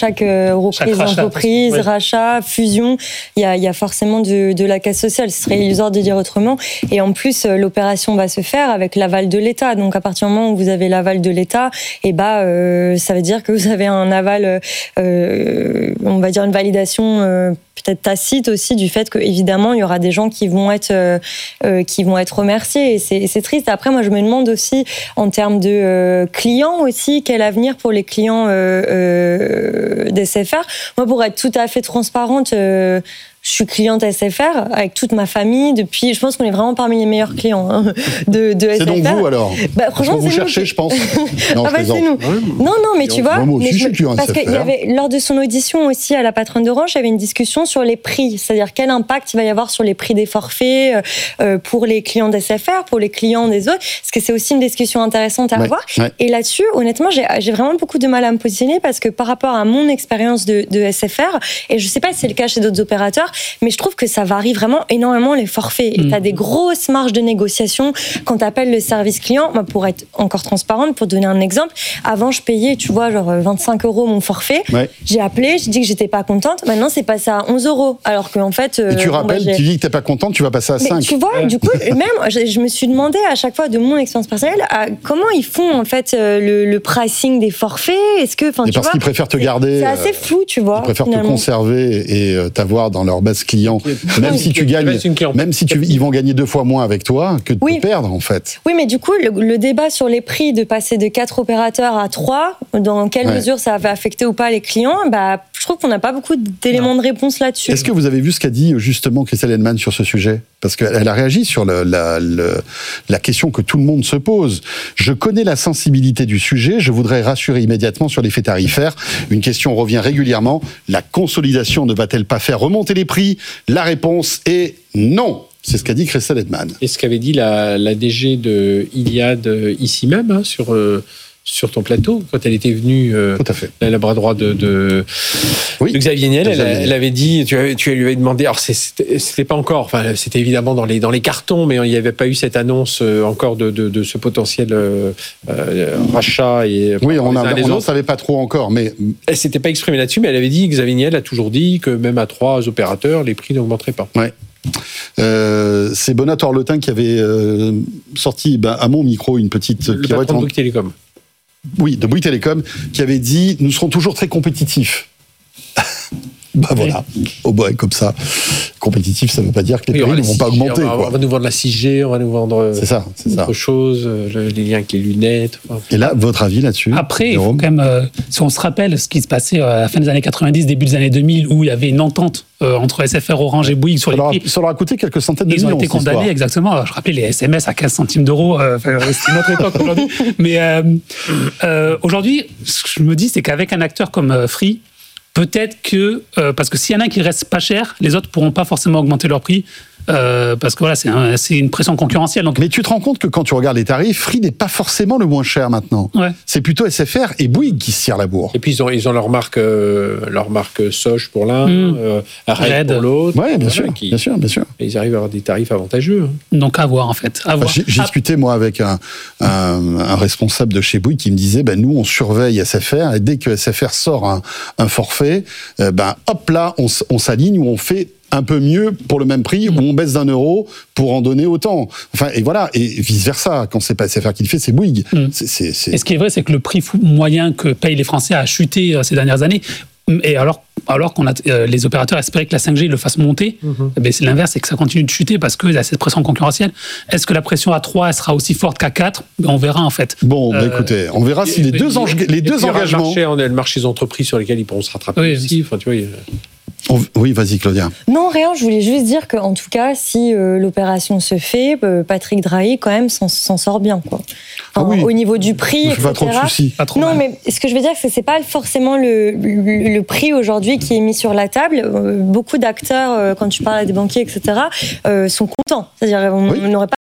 chaque reprise d'entreprise, rachat, fusion, il y a forcément de la casse sociale. Ce serait illusoire de dire autrement. Et en plus, l'opération va se faire avec l'aval de l'État. Donc, à partir du moment où vous avez l'aval de l'État, ça veut dire que vous avez un aval, on va dire une validation peut-être tacite aussi du fait que évidemment il y aura des gens qui vont être remerciés, et c'est triste. Après, moi je me demande aussi en termes de clients aussi, quel avenir pour les clients d'SFR. Moi, pour être tout à fait transparente, je suis cliente SFR avec toute ma famille depuis. Je pense qu'on est vraiment parmi les meilleurs clients de SFR. C'est donc vous alors. Franchement, vous cherchez, je pense. Non, c'est nous. Non, mais tu vois. Moi aussi, je suis client SFR. Parce qu'il y avait, lors de son audition aussi à la patronne d'Orange, il y avait une discussion sur les prix, c'est-à-dire quel impact il va y avoir sur les prix des forfaits pour les clients d'SFR, pour les clients des autres. Parce que c'est aussi une discussion intéressante à avoir. Ouais. Et là-dessus, honnêtement, j'ai vraiment beaucoup de mal à me positionner parce que par rapport à mon expérience de SFR, et je sais pas si c'est le cas chez d'autres opérateurs, mais je trouve que ça varie vraiment énormément les forfaits. Et tu as des grosses marges de négociation quand tu appelles le service client. Moi, pour être encore transparente, pour donner un exemple, avant, je payais, tu vois, genre 25 € mon forfait. Ouais. J'ai appelé, j'ai dit que j'étais pas contente. Maintenant, c'est passé à 11 €. Alors qu'en fait. Et tu rappelles, tu dis que t'es pas contente, tu vas passer à 5. Mais tu vois, du coup, même, je me suis demandé à chaque fois de mon expérience personnelle, comment ils font, en fait, le pricing des forfaits. Est-ce que, et parce qu'ils préfèrent te garder. C'est assez flou, tu vois. Ils préfèrent te conserver et t'avoir dans leur base client, même si tu gagnes, même si ils vont gagner 2 fois moins avec toi que de te perdre en fait. Oui, mais du coup, le débat sur les prix de passer de 4 opérateurs à 3, dans quelle mesure ça va affecter ou pas les clients, je trouve qu'on n'a pas beaucoup d'éléments de réponse là-dessus. Est-ce que vous avez vu ce qu'a dit justement Christelle Hedman sur ce sujet ? Parce qu'elle a réagi sur la question que tout le monde se pose. Je connais la sensibilité du sujet, je voudrais rassurer immédiatement sur l'effet tarifaire. Une question revient régulièrement. La consolidation ne va-t-elle pas faire remonter les prix ? La réponse est non. C'est ce qu'a dit Christelle Hedman. Et ce qu'avait dit la DG de Iliad ici même, sur ton plateau, quand elle était venue, tout à fait. La bras droit de Xavier Niel, elle avait dit, tu lui avais demandé, alors c'était pas encore, enfin c'était évidemment dans les cartons, mais il n'y avait pas eu cette annonce encore de ce potentiel rachat. Et oui, on n'en savait pas trop encore, mais elle s'était pas exprimée là-dessus, mais elle avait dit, Xavier Niel a toujours dit que même à 3 opérateurs, les prix n'augmenteraient pas. Ouais. C'est Bonnat Orletin qui avait sorti à mon micro une petite le patron de Bouygues Télécom. Oui, de Bouygues Télécom, qui avait dit « Nous serons toujours très compétitifs ». Voilà, comme ça. Compétitif, ça ne veut pas dire que les prix ne vont pas augmenter. On va nous vendre la 6G, on va nous vendre autre chose, les liens avec les lunettes. Et là, votre avis là-dessus ? Après, il faut quand même, si on se rappelle ce qui se passait à la fin des années 90, début des années 2000, où il y avait une entente entre SFR, Orange et Bouygues sur les prix. Ça leur a coûté quelques centaines de millions. Ils ont été condamnés, exactement. Alors, je rappelais les SMS à 15 centimes d'euros, c'est notre époque aujourd'hui. Mais aujourd'hui, ce que je me dis, c'est qu'avec un acteur comme Free, peut-être que, parce que s'il y en a un qui reste pas cher, les autres pourront pas forcément augmenter leur prix. Parce que voilà, c'est une pression concurrentielle. Donc... Mais tu te rends compte que quand tu regardes les tarifs, Free n'est pas forcément le moins cher maintenant. Ouais. C'est plutôt SFR et Bouygues qui se tirent la bourre. Et puis ils ont leur marque Soch pour l'un, Red pour l'autre. Oui, bien sûr. Et ils arrivent à avoir des tarifs avantageux. Donc à voir en fait. J'ai discuté moi avec un responsable de chez Bouygues qui me disait nous on surveille SFR et dès que SFR sort un forfait, hop là on s'aligne ou on fait un peu mieux pour le même prix, ou on baisse d'1 € pour en donner autant. Enfin, et voilà, et vice-versa. Quand c'est pas SFR qui le fait, c'est Bouygues. Et ce qui est vrai, c'est que le prix moyen que payent les Français a chuté ces dernières années. Et alors qu'on a les opérateurs espéraient que la 5G le fasse monter, c'est l'inverse, c'est que ça continue de chuter parce qu'il y a cette pression concurrentielle. Est-ce que la pression à 3 elle sera aussi forte qu'à 4 ? On verra en fait. Bon, écoutez, on verra si les deux engagements... Le marché des entreprises sur lesquels ils pourront se rattraper aussi. Enfin, tu vois, Oui, vas-y Claudia. Non, rien, je voulais juste dire qu'en tout cas, si l'opération se fait, Patrick Drahi, quand même, s'en sort bien, quoi. Au niveau du prix, etc. Pas trop de soucis. Non, mais ce que je veux dire, c'est que c'est pas forcément le prix aujourd'hui qui est mis sur la table. Beaucoup d'acteurs, quand tu parles à des banquiers, etc., sont contents. C'est-à-dire, on n'aurait pas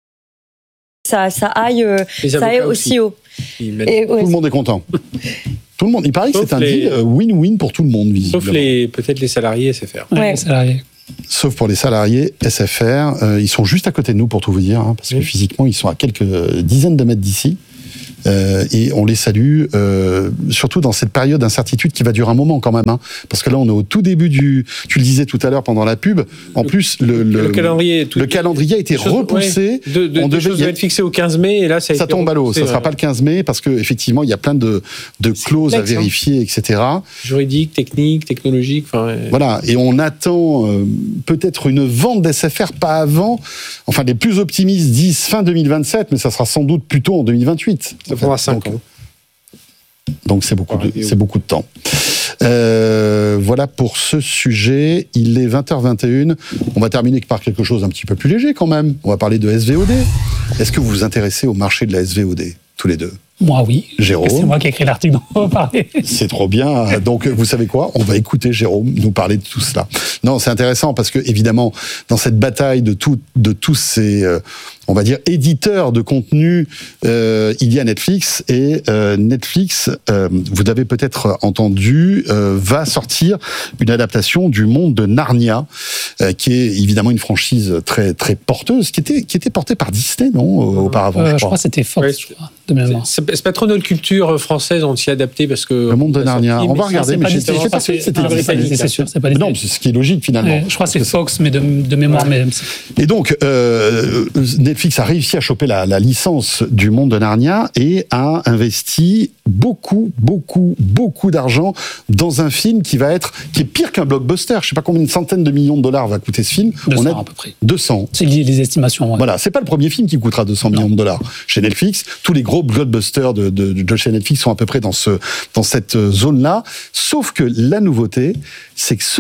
ça aille aussi haut. Tout le monde est content. Tout le monde. Il paraît que c'est un deal win-win pour tout le monde, visiblement. Sauf peut-être les salariés SFR. Ouais. Les salariés. Sauf pour les salariés SFR. Ils sont juste à côté de nous, pour tout vous dire, parce que physiquement, ils sont à quelques dizaines de mètres d'ici. et on les salue, surtout dans cette période d'incertitude qui va durer un moment quand même, hein, parce que là on est au tout début tu le disais tout à l'heure pendant la pub, en plus le calendrier a été repoussé. On devait être fixé au 15 mai et là ça tombe à l'eau, ça sera pas le 15 mai parce que effectivement il y a plein de clauses à vérifier, etc. Juridique, technique, technologique. Voilà, et on attend peut-être une vente d'SFR pas avant, enfin les plus optimistes disent fin 2027, mais ça sera sans doute plutôt en 2028. Ça prendra 5 ans. Donc c'est beaucoup de temps. Voilà pour ce sujet. Il est 20h21. On va terminer par quelque chose un petit peu plus léger quand même. On va parler de SVOD. Est-ce que vous vous intéressez au marché de la SVOD, tous les deux ? Moi, oui. Jérôme. C'est moi qui ai écrit l'article dont on va parler. C'est trop bien. Donc, vous savez quoi ? On va écouter Jérôme nous parler de tout cela. Non, c'est intéressant parce que, évidemment, dans cette bataille de tous ces, on va dire, éditeurs de contenu, il y a Netflix. Et Netflix, vous l'avez peut-être entendu, va sortir une adaptation du Monde de Narnia, qui est évidemment une franchise très, très porteuse, qui était portée par Disney, non, auparavant, je crois que c'était Fox, de mémoire. C'est pas trop notre culture française, on s'y est adapté parce que... Le Monde de Narnia, on va regarder, mais c'était britannique, c'est sûr. Non, c'est ce qui est logique finalement. Je crois que c'est Fox, mais de mémoire. Mais... Et donc, Netflix a réussi à choper la licence du Monde de Narnia et a investi beaucoup d'argent dans un film qui est pire qu'un blockbuster. Je sais pas combien, une centaine de millions de dollars va coûter ce film. 200 à peu près. 200. C'est les estimations. Ouais. Voilà, c'est pas le premier film qui coûtera 200 millions de dollars chez Netflix. Tous les gros blockbusters de chez Netflix sont à peu près dans cette zone-là. Sauf que la nouveauté, c'est que ce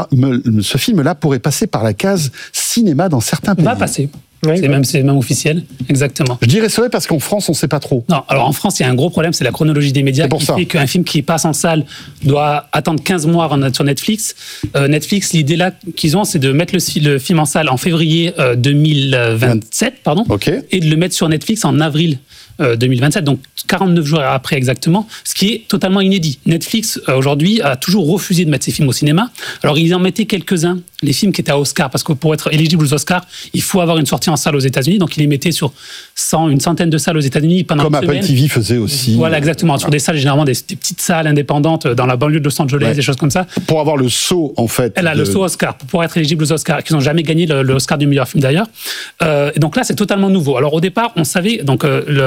film-là pourrait passer par la case cinéma dans certains pays. Va passer. Oui, c'est même officiel, exactement. Je dirais ça parce qu'en France, on ne sait pas trop. Non, alors en France, il y a un gros problème, c'est la chronologie des médias qui fait qu'un film qui passe en salle doit attendre 15 mois sur Netflix. Netflix, l'idée là qu'ils ont, c'est de mettre le film en salle en février 2027, et de le mettre sur Netflix en avril 2027, donc 49 jours après exactement, ce qui est totalement inédit. Netflix, aujourd'hui, a toujours refusé de mettre ses films au cinéma. Alors, ils en mettaient quelques-uns, les films qui étaient à Oscar, parce que pour être éligible aux Oscars, il faut avoir une sortie en salle aux États-Unis, donc ils les mettaient sur une centaine de salles aux États-Unis pendant une semaine. Comme Apple TV faisait aussi. Voilà, exactement, sur des salles, généralement des petites salles indépendantes dans la banlieue de Los Angeles, des choses comme ça. Pour avoir le saut, en fait. Elle a le saut Oscar, pour être éligible aux Oscars, qu'ils n'ont jamais gagné le Oscar du meilleur film d'ailleurs. Et donc là, c'est totalement nouveau. Alors au départ, on savait, donc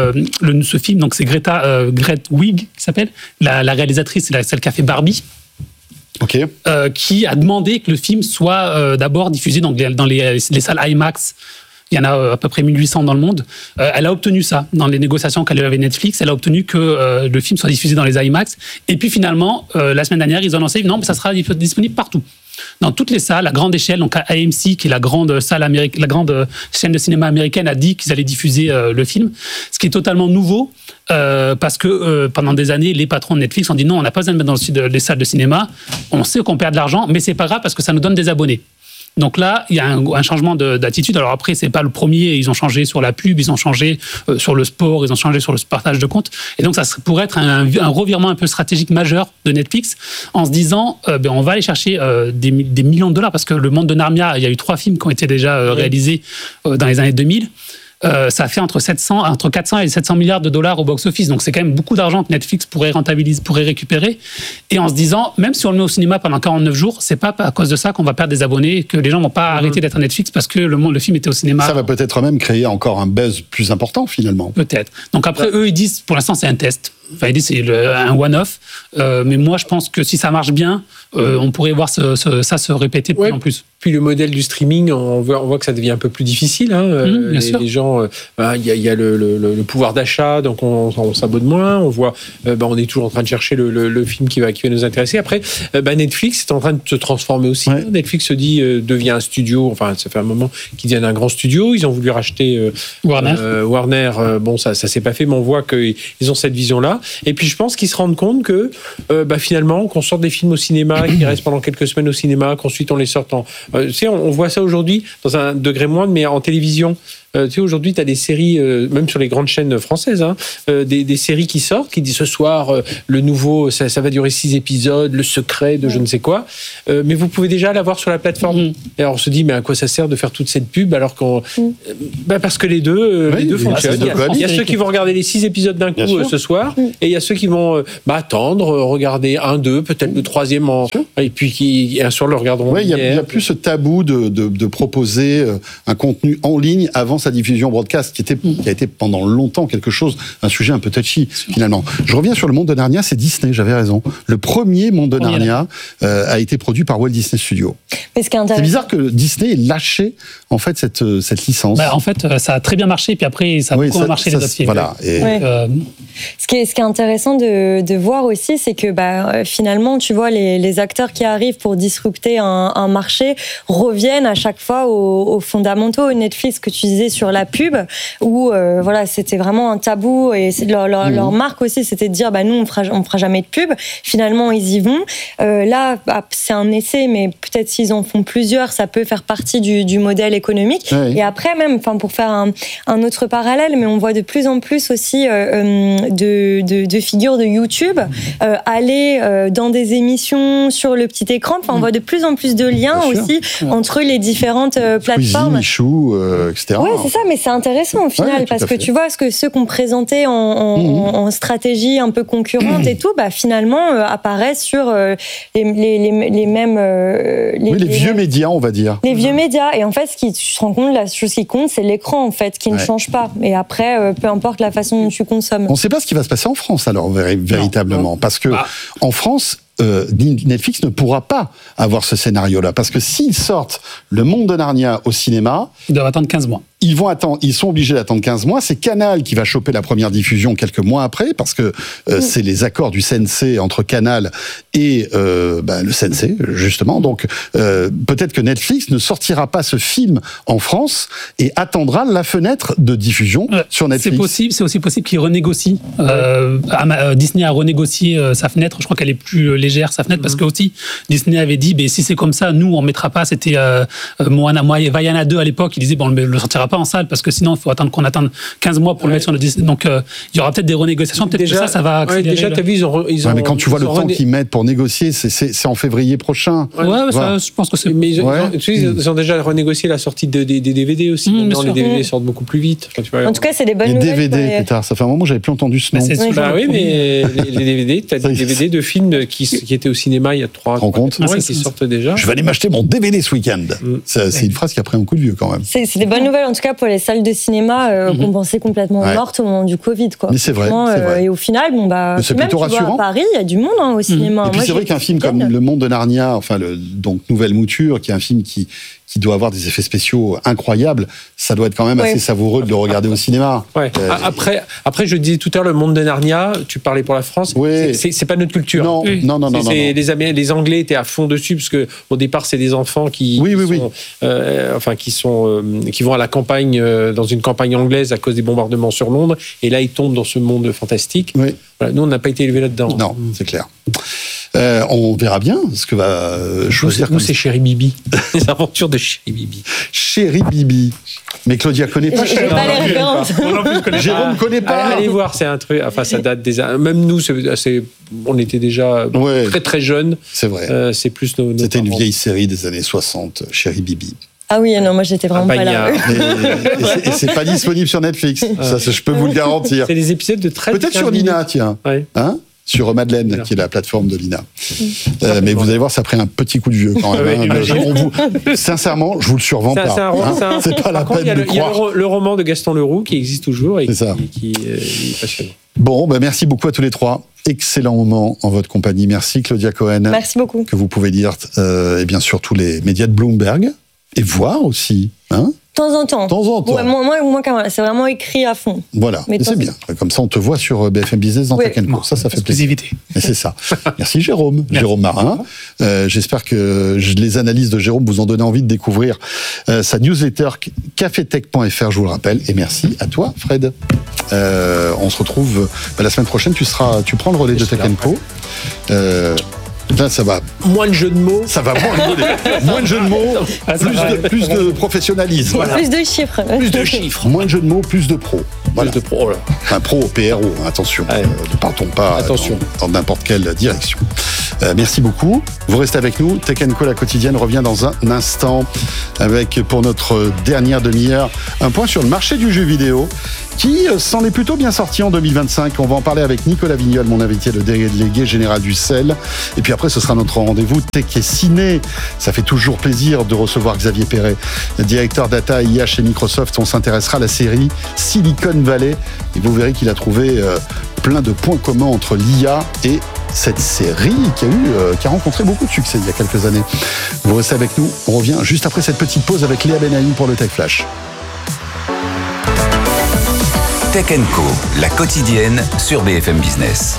ce film, donc c'est Greta Wig qui s'appelle, la réalisatrice, c'est celle qui a fait Barbie. Okay. Qui a demandé que le film soit d'abord diffusé dans les salles IMAX. Il y en a à peu près 1800 dans le monde. Elle a obtenu ça dans les négociations qu'elle avait avec Netflix. Elle a obtenu que le film soit diffusé dans les IMAX. Et puis finalement, la semaine dernière, ils ont annoncé non, mais ça sera disponible partout. Dans toutes les salles, à grande échelle, donc AMC, qui est la grande chaîne de cinéma américaine, a dit qu'ils allaient diffuser le film. Ce qui est totalement nouveau, parce que pendant des années, les patrons de Netflix ont dit non, on n'a pas besoin de mettre dans les salles de cinéma. On sait qu'on perd de l'argent, mais c'est pas grave parce que ça nous donne des abonnés. Donc là, il y a un changement d'attitude. Alors après, c'est pas le premier. Ils ont changé sur la pub, ils ont changé sur le sport, ils ont changé sur le partage de comptes. Et donc, ça pourrait être un revirement un peu stratégique majeur de Netflix en se disant, on va aller chercher des millions de dollars parce que le Monde de Narnia, il y a eu 3 films qui ont été déjà réalisés dans les années 2000. Ça fait entre 400 et 700 milliards de dollars au box-office. Donc, c'est quand même beaucoup d'argent que Netflix pourrait récupérer. Et en se disant, même si on le met au cinéma pendant 49 jours, c'est pas à cause de ça qu'on va perdre des abonnés et que les gens vont pas arrêter d'être à Netflix parce que le film était au cinéma. Ça va peut-être même créer encore un buzz plus important, finalement. Peut-être. Donc après, eux, ils disent, pour l'instant, c'est un test. Enfin, ils disent c'est un one-off. Mais moi, je pense que si ça marche bien, on pourrait voir ça se répéter de plus en plus. Puis le modèle du streaming, on voit que ça devient un peu plus difficile. Les gens, il y a le pouvoir d'achat, donc on s'abonne moins. On voit, on est toujours en train de chercher le film qui va nous intéresser. Après, Netflix est en train de se transformer aussi. Ouais. Netflix se dit devient un studio. Enfin, ça fait un moment qu'ils deviennent un grand studio. Ils ont voulu racheter Warner. Bon, ça s'est pas fait, mais on voit qu'ils ont cette vision-là. Et puis je pense qu'ils se rendent compte que finalement, qu'on sorte des films au cinéma, qui restent pendant quelques semaines au cinéma, qu'ensuite on les sorte on voit ça aujourd'hui dans un degré moindre, mais en télévision. Tu sais, aujourd'hui, tu as des séries, même sur les grandes chaînes françaises, des séries qui sortent, qui disent ce soir, le nouveau, ça va durer 6 épisodes, le secret de je ne sais quoi. Mais vous pouvez déjà l'avoir sur la plateforme. Et alors on se dit, mais à quoi ça sert de faire toute cette pub alors qu'on. Parce que les deux fonctionnent. Il y a ceux qui vont regarder les 6 épisodes d'un coup ce soir, et il y a ceux qui vont attendre, regarder 1, 2, peut-être le 3e, et puis qui un soir le regarderont. Il n'y a plus ce tabou de proposer un contenu en ligne avant sa diffusion broadcast, qui a été pendant longtemps un sujet un peu touchy, finalement. Je reviens sur le Monde de Narnia, c'est Disney, j'avais raison. Le premier Monde de Narnia a été produit par Walt Disney Studios. Mais c'est bizarre que Disney ait lâché, en fait, cette licence. En fait, ça a très bien marché, puis après, ça a beaucoup marché les autres films. Voilà. Ce qui est intéressant de voir aussi, c'est que finalement, tu vois, les acteurs qui arrivent pour disrupter un marché reviennent à chaque fois aux fondamentaux. Netflix, que tu disais sur la pub, où c'était vraiment un tabou, et leur marque aussi, c'était de dire nous, on fera jamais de pub. Finalement, ils y vont. Là, c'est un essai, mais peut-être s'ils en font plusieurs, ça peut faire partie du modèle économique. Oui. Et après, même, pour faire un autre parallèle, mais on voit de plus en plus aussi de figures de YouTube aller dans des émissions sur le petit écran. On voit de plus en plus de liens aussi entre les différentes plateformes. Michou, etc. Oui, c'est ça, mais c'est intéressant au final, parce que tu vois, ceux qu'on présentait en stratégie un peu concurrente et tout, finalement apparaissent sur les mêmes... les vieux médias, on va dire. Les vieux médias. Et en fait, tu te rends compte, la chose qui compte, c'est l'écran, en fait, qui ne change pas. Et après, peu importe la façon dont tu consommes. On ne sait pas ce qui va se passer en France, alors, véritablement. Parce que en France, Netflix ne pourra pas avoir ce scénario-là. Parce que s'ils sortent Le Monde de Narnia au cinéma... Ils doivent attendre 15 mois. Ils sont obligés d'attendre 15 mois. C'est Canal qui va choper la première diffusion quelques mois après, parce que c'est les accords du CNC entre Canal et le CNC, justement. Donc, peut-être que Netflix ne sortira pas ce film en France et attendra la fenêtre de diffusion sur Netflix. C'est aussi possible qu'ils renégocient. Disney a renégocié sa fenêtre. Je crois qu'elle est plus légère, sa fenêtre, parce que aussi, Disney avait dit, si c'est comme ça, nous, on mettra pas. C'était Vaiana 2 à l'époque. Il disait, on le sortira pas en salle, parce que sinon il faut attendre qu'on attende 15 mois pour le mettre sur le Disney. Donc il y aura peut-être des renégociations, peut-être déjà, que ça va accélérer. Déjà, t'as vu, ils ont mais quand tu vois le temps qu'ils mettent pour négocier, c'est en février prochain. Ça, je pense que c'est... Mais ils ont déjà renégocié la sortie des DVD aussi. Maintenant, les DVD sortent beaucoup plus vite. En tout cas, c'est des bonnes nouvelles. Les DVD, putain, ça fait un moment que j'avais plus entendu ce nom. Oui, mais les DVD, t'as des DVD de films qui étaient au cinéma il y a 3 mois qui sortent déjà. Je vais aller m'acheter mon DVD ce week-end. C'est une phrase qui a pris un coup de vieux quand même. C'est des bonnes nouvelles, en tout cas pour les salles de cinéma qu'on pensait complètement mortes au moment du Covid, quoi. Mais c'est vrai. Et au final, c'est plutôt rassurant. À Paris, il y a du monde au cinéma. Et puis c'est vrai qu'un film comme Le Monde de Narnia, donc Nouvelle Mouture, qui est un film qui doit avoir des effets spéciaux incroyables, ça doit être quand même assez savoureux de le regarder au cinéma. Ouais. Après, je disais tout à l'heure, Le Monde de Narnia, tu parlais pour la France, c'est pas notre culture. Non. Les Anglais étaient à fond dessus, parce que au départ, c'est des enfants qui vont à la campagne, dans une campagne anglaise à cause des bombardements sur Londres, et là, ils tombent dans ce monde fantastique. Oui. Voilà, nous, on n'a pas été élevés là-dedans. Non, c'est clair. On verra bien ce que va choisir. Nous, c'est Chéri Bibi. Les aventures de Chéri Bibi. Chéri Bibi. Mais Claudia connaît pas. J'ai pas les références. Jérôme connaît pas. Allez voir, c'est un truc. Enfin, ça date des. Même nous, on était déjà très très jeunes. C'est vrai. C'est plus nos C'était une vieille série des années 60, Chéri Bibi. Ah oui, non, moi j'étais vraiment pas là. Et c'est pas disponible sur Netflix. Ça, je peux vous le garantir. C'est des épisodes de 13 Peut-être sur Lina, tiens. Ouais. Sur Madeleine, qui est la plateforme de Lina. Mais vous allez voir, ça a pris un petit coup de vieux quand même. Sincèrement, je vous le survends pas. C'est pas la peine de croire. Il y a le roman de Gaston Leroux qui existe toujours et qui est passionnant. Bon, merci beaucoup à tous les trois. Excellent moment en votre compagnie. Merci Claudia Cohen. Merci beaucoup. Que vous pouvez lire sur tous les médias de Bloomberg et voir aussi. De temps en temps. Ouais, moi, c'est vraiment écrit à fond. Voilà, mais c'est bien. Comme ça, on te voit sur BFM Business dans Tech & Co. Ça fait plaisir. Mais c'est ça. Merci Jérôme. Merci. Jérôme Marin. J'espère que les analyses de Jérôme vous ont donné envie de découvrir sa newsletter cafetech.fr, je vous le rappelle. Et merci à toi, Fred. On se retrouve la semaine prochaine. Tu prends le relais de Tech & Co. Là, ça va. Moins de jeux de mots. Ça va moins de jeux de mots, plus de professionnalisme. Voilà. Plus de chiffres. Moins de jeux de mots, plus de pros. Voilà. Plus de pros, là. Un pro au PRO, attention. Ouais. Ne partons pas dans n'importe quelle direction. Merci beaucoup. Vous restez avec nous. Tech & Co, la quotidienne, revient dans un instant avec, pour notre dernière demi-heure, un point sur le marché du jeu vidéo qui s'en est plutôt bien sorti en 2025. On va en parler avec Nicolas Vignol, mon invité, le délégué général du CEL. Et puis après, ce sera notre rendez-vous Tech et Ciné. Ça fait toujours plaisir de recevoir Xavier Perret, directeur data IA chez Microsoft. On s'intéressera à la série Silicon Valley. Et vous verrez qu'il a trouvé plein de points communs entre l'IA et cette série qui a rencontré beaucoup de succès il y a quelques années. Vous restez avec nous. On revient juste après cette petite pause avec Léa Benaïm pour le Tech Flash. Tech & Co, la quotidienne sur BFM Business.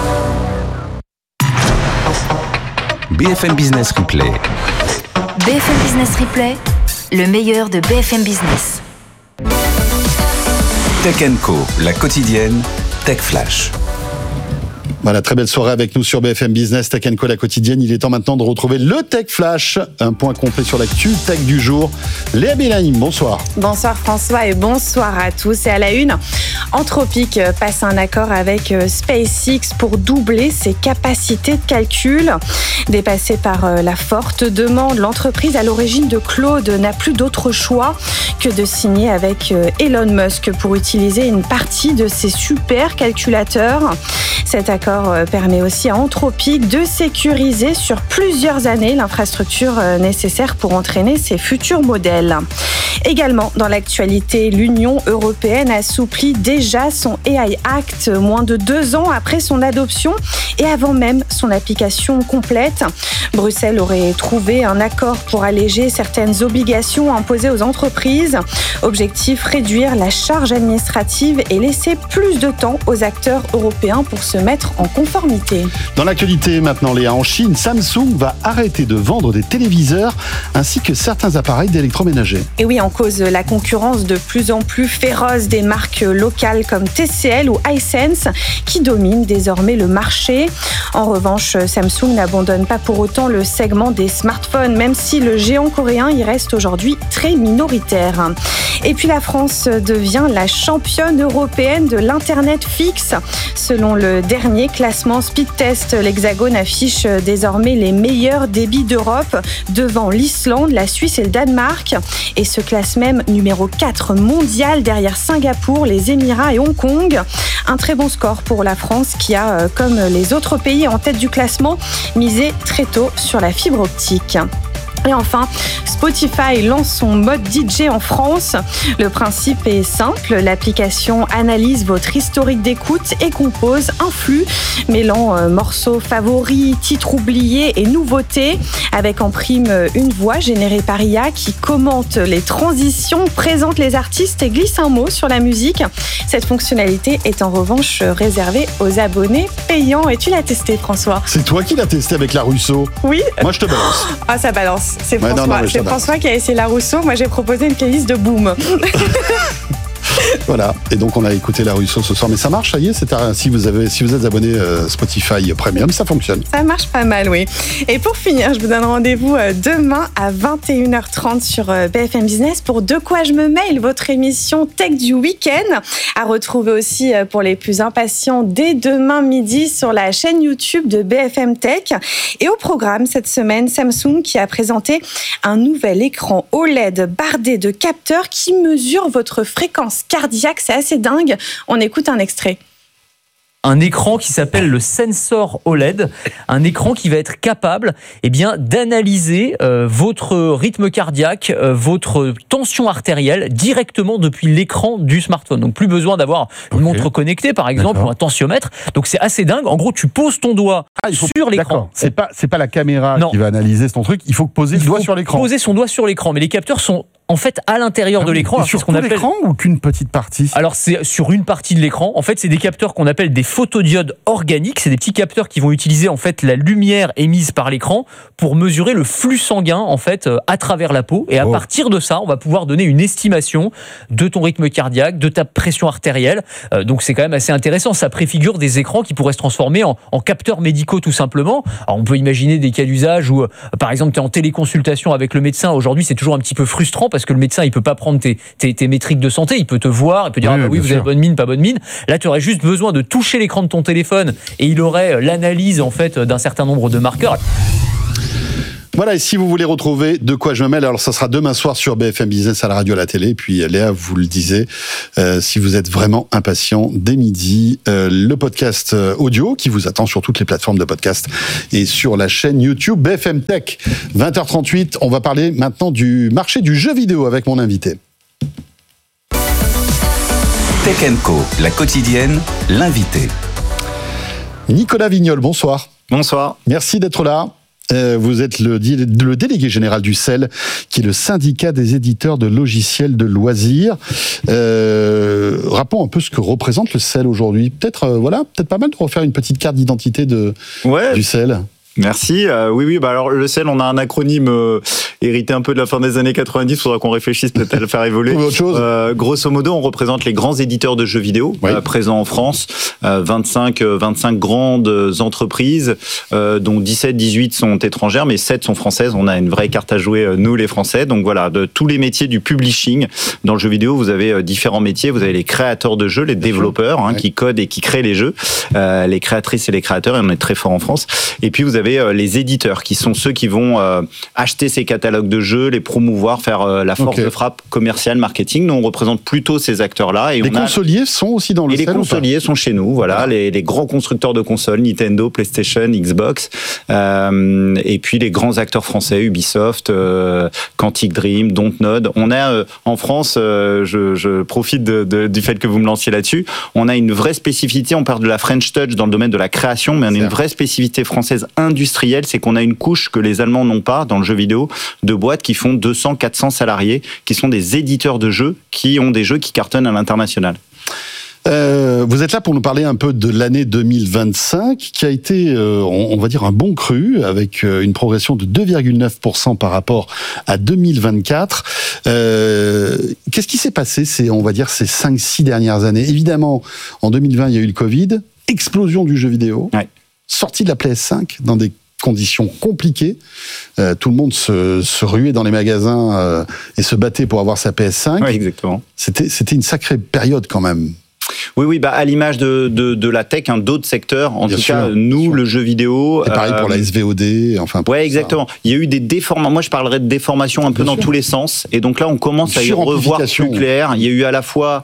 BFM Business Replay. BFM Business Replay, le meilleur de BFM Business. Tech & Co, la quotidienne, Tech Flash. Voilà, très belle soirée avec nous sur BFM Business, Tech & Co, la quotidienne. Il est temps maintenant de retrouver le Tech Flash, un point complet sur l'actu tech du jour. Léa Benaïm, bonsoir. Bonsoir François et bonsoir à tous. Et à la une, Anthropic passe un accord avec SpaceX pour doubler ses capacités de calcul. Dépassée par la forte demande, l'entreprise à l'origine de Claude n'a plus d'autre choix que de signer avec Elon Musk pour utiliser une partie de ses supercalculateurs. Cet accord permet aussi à Anthropic de sécuriser sur plusieurs années l'infrastructure nécessaire pour entraîner ses futurs modèles. Également, dans l'actualité, l'Union européenne assouplit déjà son AI Act moins de 2 ans après son adoption et avant même son application complète. Bruxelles aurait trouvé un accord pour alléger certaines obligations imposées aux entreprises. Objectif, réduire la charge administrative et laisser plus de temps aux acteurs européens pour se mettre en conformité. Dans l'actualité maintenant, Léa, en Chine, Samsung va arrêter de vendre des téléviseurs ainsi que certains appareils d'électroménager. Et oui, en cause la concurrence de plus en plus féroce des marques locales comme TCL ou Hisense qui dominent désormais le marché. En revanche, Samsung n'abandonne pas pour autant le segment des smartphones, même si le géant coréen y reste aujourd'hui très minoritaire. Et puis la France devient la championne européenne de l'Internet fixe. Selon le dernier classement Speedtest, l'Hexagone affiche désormais les meilleurs débits d'Europe devant l'Islande, la Suisse et le Danemark. Et se classe même numéro 4 mondial derrière Singapour, les Émirats et Hong Kong. Un très bon score pour la France qui a, comme les autres pays en tête du classement, misé très tôt sur la fibre optique. Et enfin, Spotify lance son mode DJ en France. Le principe est simple, l'application analyse votre historique d'écoute et compose un flux mêlant morceaux favoris, titres oubliés et nouveautés, avec en prime une voix générée par IA qui commente les transitions, présente les artistes et glisse un mot sur la musique. Cette fonctionnalité est en revanche réservée aux abonnés payants. Et tu l'as testé, François? C'est toi qui l'as testé avec la Rousseau? Oui. Moi, je te balance. Ah, ça balance. C'est ouais, François, c'est François qui a essayé la Rousseau. Moi, j'ai proposé une playlist de Boom. Voilà, et donc on a écouté la Rousseau ce soir, mais ça marche, ça y est, si vous êtes abonné Spotify Premium, ça fonctionne. Ça marche pas mal, oui. Et pour finir, je vous donne rendez-vous demain à 21h30 sur BFM Business pour De quoi je me mail, votre émission tech du week-end, à retrouver aussi pour les plus impatients dès demain midi sur la chaîne YouTube de BFM Tech. Et au programme cette semaine, Samsung qui a présenté un nouvel écran OLED bardé de capteurs qui mesure votre fréquence cardiaque, c'est assez dingue. On écoute un extrait. Un écran qui s'appelle le Sensor OLED, un écran qui va être capable d'analyser votre rythme cardiaque, votre tension artérielle directement depuis l'écran du smartphone. Donc plus besoin d'avoir une montre connectée par exemple ou un tensiomètre. Donc c'est assez dingue. En gros, tu poses ton doigt sur l'écran. C'est pas la caméra qui va analyser ton truc, il faut poser le doigt sur l'écran. Poser son doigt sur l'écran, mais les capteurs sont en fait, à l'intérieur de l'écran. Sur tout l'écran ou qu'une petite partie? Alors, c'est sur une partie de l'écran. En fait, c'est des capteurs qu'on appelle des photodiodes organiques. C'est des petits capteurs qui vont utiliser, en fait, la lumière émise par l'écran pour mesurer le flux sanguin, en fait, à travers la peau. Et à partir de ça, on va pouvoir donner une estimation de ton rythme cardiaque, de ta pression artérielle. Donc, c'est quand même assez intéressant. Ça préfigure des écrans qui pourraient se transformer en capteurs médicaux, tout simplement. Alors, on peut imaginer des cas d'usage où, par exemple, tu es en téléconsultation avec le médecin. Aujourd'hui, c'est toujours un petit peu frustrant parce que le médecin, il peut pas prendre tes métriques de santé, il peut te voir, il peut dire oui, vous avez bonne mine, pas bonne mine. Là, tu aurais juste besoin de toucher l'écran de ton téléphone et il aurait l'analyse en fait d'un certain nombre de marqueurs. Voilà, et si vous voulez retrouver De quoi je me mêle, alors ça sera demain soir sur BFM Business à la radio, à la télé. Et puis Léa, vous le disiez, si vous êtes vraiment impatient, dès midi, le podcast audio qui vous attend sur toutes les plateformes de podcast et sur la chaîne YouTube BFM Tech. 20h38, on va parler maintenant du marché du jeu vidéo avec mon invité. Tech & Co, la quotidienne, l'invité. Nicolas Vignol, bonsoir. Bonsoir. Merci d'être là. Vous êtes le délégué général du CEL, qui est le syndicat des éditeurs de logiciels de loisirs. Rappelons un peu ce que représente le CEL aujourd'hui. Peut-être pas mal de refaire une petite carte d'identité du CEL. Merci. Oui. Alors le CEL, on a un acronyme hérité un peu de la fin des années 90. Il faudra qu'on réfléchisse peut-être à le faire évoluer. Autre chose. Grosso modo, on représente les grands éditeurs de jeux vidéo présents en France. 25 grandes entreprises, dont 17-18 sont étrangères, mais 7 sont françaises. On a une vraie carte à jouer, nous les Français. Donc voilà, de tous les métiers du publishing dans le jeu vidéo, vous avez différents métiers. Vous avez les créateurs de jeux, les développeurs qui codent et qui créent les jeux, les créatrices et les créateurs, et on est très fort en France. Et puis vous avez les éditeurs, qui sont ceux qui vont acheter ces catalogues de jeux, les promouvoir, faire la force de frappe commerciale, marketing. Nous, on représente plutôt ces acteurs-là. Et les consoliers sont aussi dans le CEL. Les consoliers sont chez nous, voilà. Les grands constructeurs de consoles, Nintendo, PlayStation, Xbox, et puis les grands acteurs français, Ubisoft, Quantic Dream, Dontnod. On a en France, je profite du fait que vous me lanciez là-dessus, on a une vraie spécificité, on parle de la French Touch dans le domaine de la création, mais on a une vraie spécificité française industrielle, c'est qu'on a une couche que les Allemands n'ont pas dans le jeu vidéo, de boîtes qui font 200-400 salariés, qui sont des éditeurs de jeux, qui ont des jeux qui cartonnent à l'international. Vous êtes là pour nous parler un peu de l'année 2025, qui a été, on va dire, un bon cru, avec une progression de 2,9% par rapport à 2024. Qu'est-ce qui s'est passé, ces 5-6 dernières années? Évidemment, en 2020, il y a eu le Covid, explosion du jeu vidéo, sortie de la PS5 dans des conditions compliquées. Tout le monde se ruait dans les magasins et se battait pour avoir sa PS5. Oui, exactement. C'était une sacrée période quand même. Oui, à l'image de la tech, d'autres secteurs. En tout cas, nous, le jeu vidéo. Et pareil pour la SVOD, enfin. Ouais, exactement. Ça. Il y a eu des déformations. Moi, je parlerais de déformations un peu dans tous les sens. Et donc là, on commence à y revoir plus clair. Il y a eu à la fois,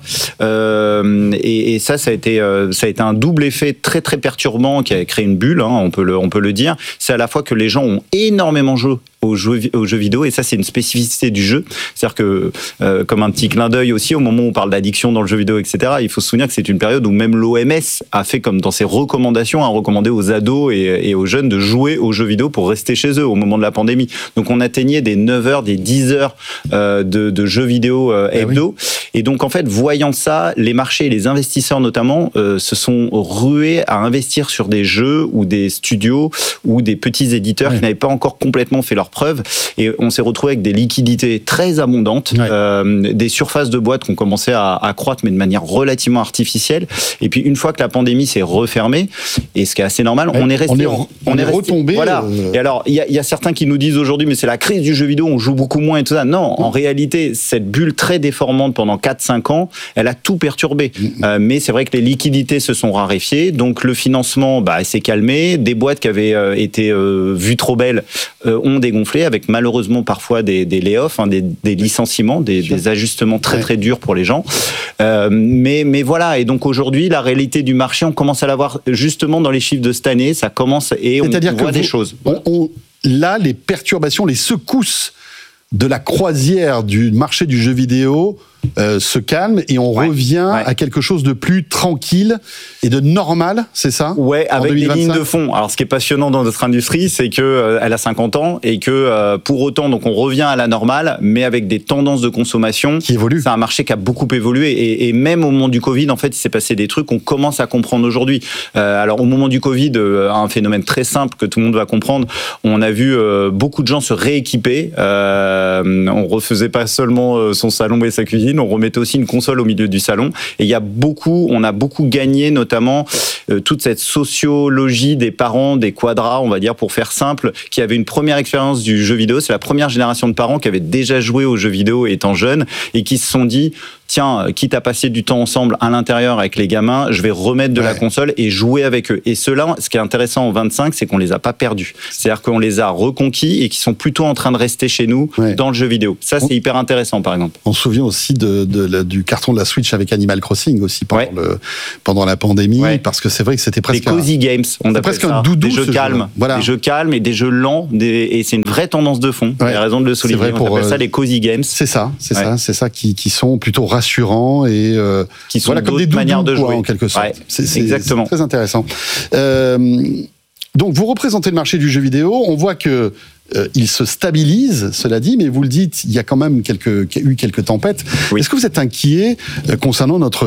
et ça a été un double effet très très perturbant qui a créé une bulle. On peut le dire. C'est à la fois que les gens ont énormément joué aux jeux vidéo, et ça c'est une spécificité du jeu, c'est-à-dire que comme un petit clin d'œil aussi, au moment où on parle d'addiction dans le jeu vidéo, etc., il faut se souvenir que c'est une période où même l'OMS a fait comme dans ses recommandations, a recommandé aux ados et aux jeunes de jouer aux jeux vidéo pour rester chez eux au moment de la pandémie. Donc on atteignait des 9 heures, des 10 heures de jeux vidéo hebdo, et donc en fait, voyant ça, les marchés et les investisseurs notamment se sont rués à investir sur des jeux ou des studios ou des petits éditeurs qui n'avaient pas encore complètement fait leur preuve, et on s'est retrouvé avec des liquidités très abondantes, des surfaces de boîtes qui ont commencé à croître, mais de manière relativement artificielle. Et puis une fois que la pandémie s'est refermée, et ce qui est assez normal, on est retombé. Voilà. Et alors il y a certains qui nous disent aujourd'hui, mais c'est la crise du jeu vidéo, on joue beaucoup moins et tout ça. Non, en réalité, cette bulle très déformante pendant 4-5 ans, elle a tout perturbé. Mais c'est vrai que les liquidités se sont raréfiées, donc le financement s'est calmé. Des boîtes qui avaient été vues trop belles ont dégonflé, avec malheureusement parfois des layoffs, des licenciements, des ajustements très très durs pour les gens. Mais voilà, et donc aujourd'hui, la réalité du marché, on commence à la voir justement dans les chiffres de cette année, ça commence et on voit des choses. Là, les perturbations, les secousses de la croisière du marché du jeu vidéo se calme et on revient à quelque chose de plus tranquille et de normal, c'est ça? Ouais, avec des lignes de fond. Alors, ce qui est passionnant dans notre industrie, c'est que elle a 50 ans et que pour autant, donc on revient à la normale, mais avec des tendances de consommation qui évoluent. C'est un marché qui a beaucoup évolué et même au moment du Covid, en fait, il s'est passé des trucs qu'on commence à comprendre aujourd'hui. Alors, au moment du Covid, un phénomène très simple que tout le monde va comprendre, on a vu beaucoup de gens se rééquiper. On refaisait pas seulement son salon et sa cuisine, on remettait aussi une console au milieu du salon. Et on a beaucoup gagné, notamment toute cette sociologie des parents, des quadras, on va dire pour faire simple, qui avaient une première expérience du jeu vidéo. C'est la première génération de parents qui avaient déjà joué aux jeux vidéo étant jeunes et qui se sont dit, tiens, quitte à passer du temps ensemble à l'intérieur avec les gamins, je vais remettre de la console et jouer avec eux. Et ceux-là, ce qui est intéressant en 25, c'est qu'on les a pas perdus. C'est-à-dire qu'on les a reconquis et qui sont plutôt en train de rester chez nous dans le jeu vidéo. Ça, c'est hyper intéressant, par exemple. On se souvient aussi du carton de la Switch avec Animal Crossing aussi pendant la pandémie, parce que c'est vrai que c'était presque des cozy games, on appelle ça. Un doudou, des jeux calmes, des jeux calmes et des jeux lents, et c'est une vraie tendance de fond. Il y a raison de le souligner. On appelle ça les cozy games. C'est ça, qui sont plutôt rassurants et qui sont comme des manières de jouer en quelque sorte. C'est exactement. Très intéressant. Donc vous représentez le marché du jeu vidéo. On voit que il se stabilise, cela dit, mais vous le dites, il y a quand même eu quelques tempêtes. Est-ce que vous êtes inquiet concernant notre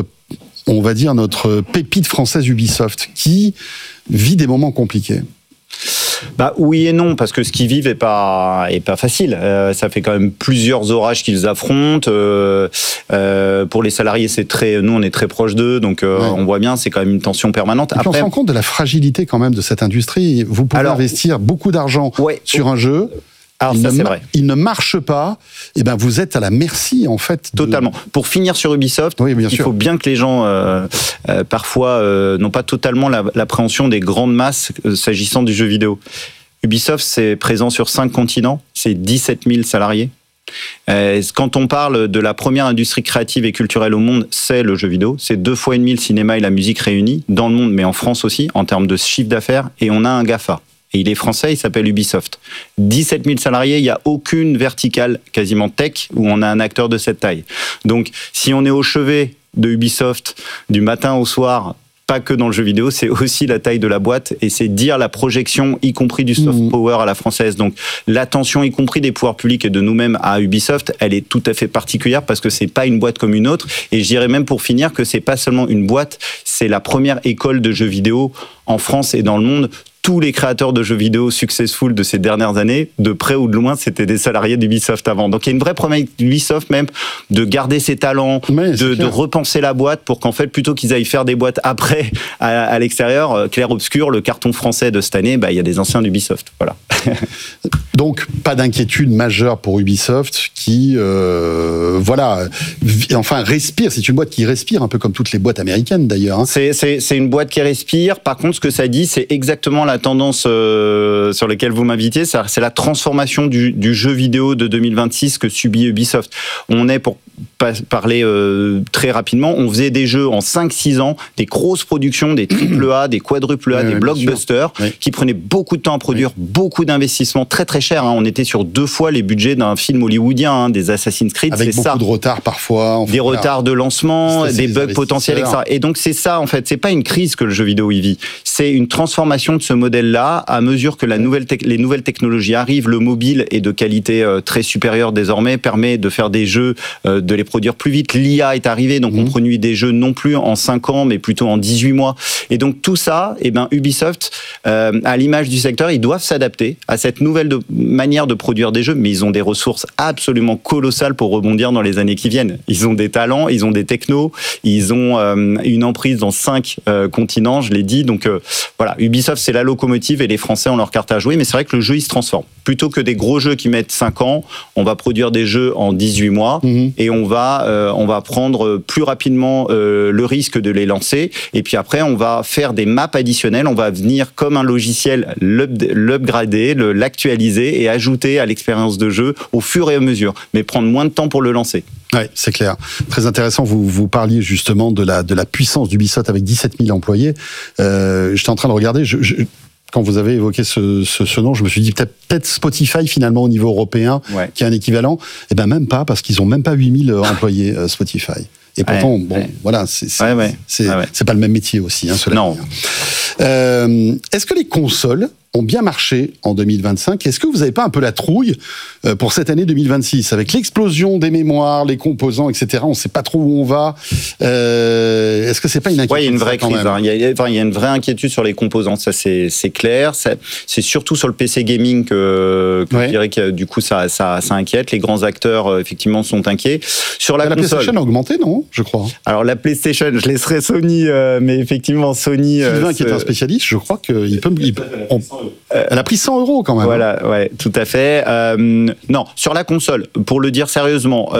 pépite française Ubisoft qui vit des moments compliqués? Oui et non, parce que ce qu'ils vivent est pas facile. Ça fait quand même plusieurs orages qu'ils affrontent. Pour les salariés, nous on est très proche d'eux, donc on voit bien, c'est quand même une tension permanente. Et puis on se rend compte de la fragilité quand même de cette industrie. Vous pouvez investir beaucoup d'argent sur un jeu. Alors ça, c'est vrai. Il ne marche pas, et ben vous êtes à la merci en fait. Totalement. Pour finir sur Ubisoft, il faut bien que les gens parfois n'ont pas totalement l'appréhension des grandes masses s'agissant du jeu vidéo. Ubisoft, c'est présent sur 5 continents, c'est 17 000 salariés. Quand on parle de la première industrie créative et culturelle au monde, c'est le jeu vidéo. C'est 2,5 fois le cinéma et la musique réunis, dans le monde, mais en France aussi, en termes de chiffre d'affaires, et on a un GAFA. Et il est français, il s'appelle Ubisoft. 17 000 salariés, il n'y a aucune verticale quasiment tech où on a un acteur de cette taille. Donc, si on est au chevet de Ubisoft du matin au soir, pas que dans le jeu vidéo, c'est aussi la taille de la boîte et c'est dire la projection, y compris du soft power à la française. Donc, l'attention, y compris des pouvoirs publics et de nous-mêmes à Ubisoft, elle est tout à fait particulière parce que c'est pas une boîte comme une autre. Et je dirais même pour finir que c'est pas seulement une boîte, c'est la première école de jeux vidéo en France et dans le monde. Tous les créateurs de jeux vidéo successful de ces dernières années, de près ou de loin, c'était des salariés d'Ubisoft avant. Donc il y a une vraie promesse d'Ubisoft même de garder ses talents, de repenser la boîte pour qu'en fait, plutôt qu'ils aillent faire des boîtes après à l'extérieur, clair-obscur, le carton français de cette année, il y a des anciens d'Ubisoft. Voilà. Donc pas d'inquiétude majeure pour Ubisoft qui, respire. C'est une boîte qui respire, un peu comme toutes les boîtes américaines d'ailleurs. C'est une boîte qui respire. Par contre, ce que ça dit, c'est exactement la tendance sur laquelle vous m'invitez, c'est la transformation du jeu vidéo de 2026 que subit Ubisoft. On est, pour parler très rapidement, on faisait des jeux en 5-6 ans, des grosses productions, des AAA, des quadruple A, des blockbusters, qui prenaient beaucoup de temps à produire, beaucoup d'investissements très très chers. On était sur 2 fois les budgets d'un film hollywoodien, des Assassin's Creed. Avec beaucoup de retard parfois. Des retards de lancement, des bugs potentiels, etc. Et donc c'est ça en fait, c'est pas une crise que le jeu vidéo y vit, c'est une transformation de ce modèle-là à mesure que les nouvelles technologies arrivent. Le mobile est de qualité très supérieure désormais, permet de faire des jeux, de les produire plus vite. L'IA est arrivée, donc on produit des jeux non plus en 5 ans, mais plutôt en 18 mois. Et donc tout ça, Ubisoft, à l'image du secteur, ils doivent s'adapter à cette nouvelle manière de produire des jeux, mais ils ont des ressources absolument colossales pour rebondir dans les années qui viennent. Ils ont des talents, ils ont des technos, ils ont une emprise dans 5 continents, je l'ai dit. Donc voilà, Ubisoft, c'est la locomotive et les Français ont leur carte à jouer, mais c'est vrai que le jeu, il se transforme. Plutôt que des gros jeux qui mettent 5 ans, on va produire des jeux en 18 mois et on va prendre plus rapidement le risque de les lancer. Et puis après, on va faire des maps additionnelles. On va venir comme un logiciel l'upgrader, l'actualiser et ajouter à l'expérience de jeu au fur et à mesure, mais prendre moins de temps pour le lancer. Oui, c'est clair. Très intéressant. Vous parliez justement de la puissance d'Ubisoft avec 17 000 employés. J'étais en train de regarder. quand vous avez évoqué ce nom, je me suis dit peut-être Spotify finalement au niveau européen, qui est un équivalent. Eh ben même pas, parce qu'ils ont même pas 8000 employés Spotify. Et pourtant, voilà, c'est pas le même métier aussi. Non. Est-ce que les consoles ont bien marché en 2025 ? Est-ce que vous n'avez pas un peu la trouille pour cette année 2026 avec l'explosion des mémoires, les composants, etc. On ne sait pas trop où on va. Est-ce que c'est pas une inquiétude ? Oui, il y a une vraie crise. Il y a une vraie inquiétude sur les composants. Ça, c'est clair. C'est surtout sur le PC gaming que je dirais que du coup ça inquiète. Les grands acteurs effectivement sont inquiets. Sur la console, PlayStation a augmenté, non ? Je crois. Alors la PlayStation, je laisserai Sony, mais effectivement Sony. Sylvain, qui est un spécialiste, je crois qu'il peut. Elle a pris 100 € quand même. Voilà, ouais, tout à fait. Non, sur la console, pour le dire sérieusement,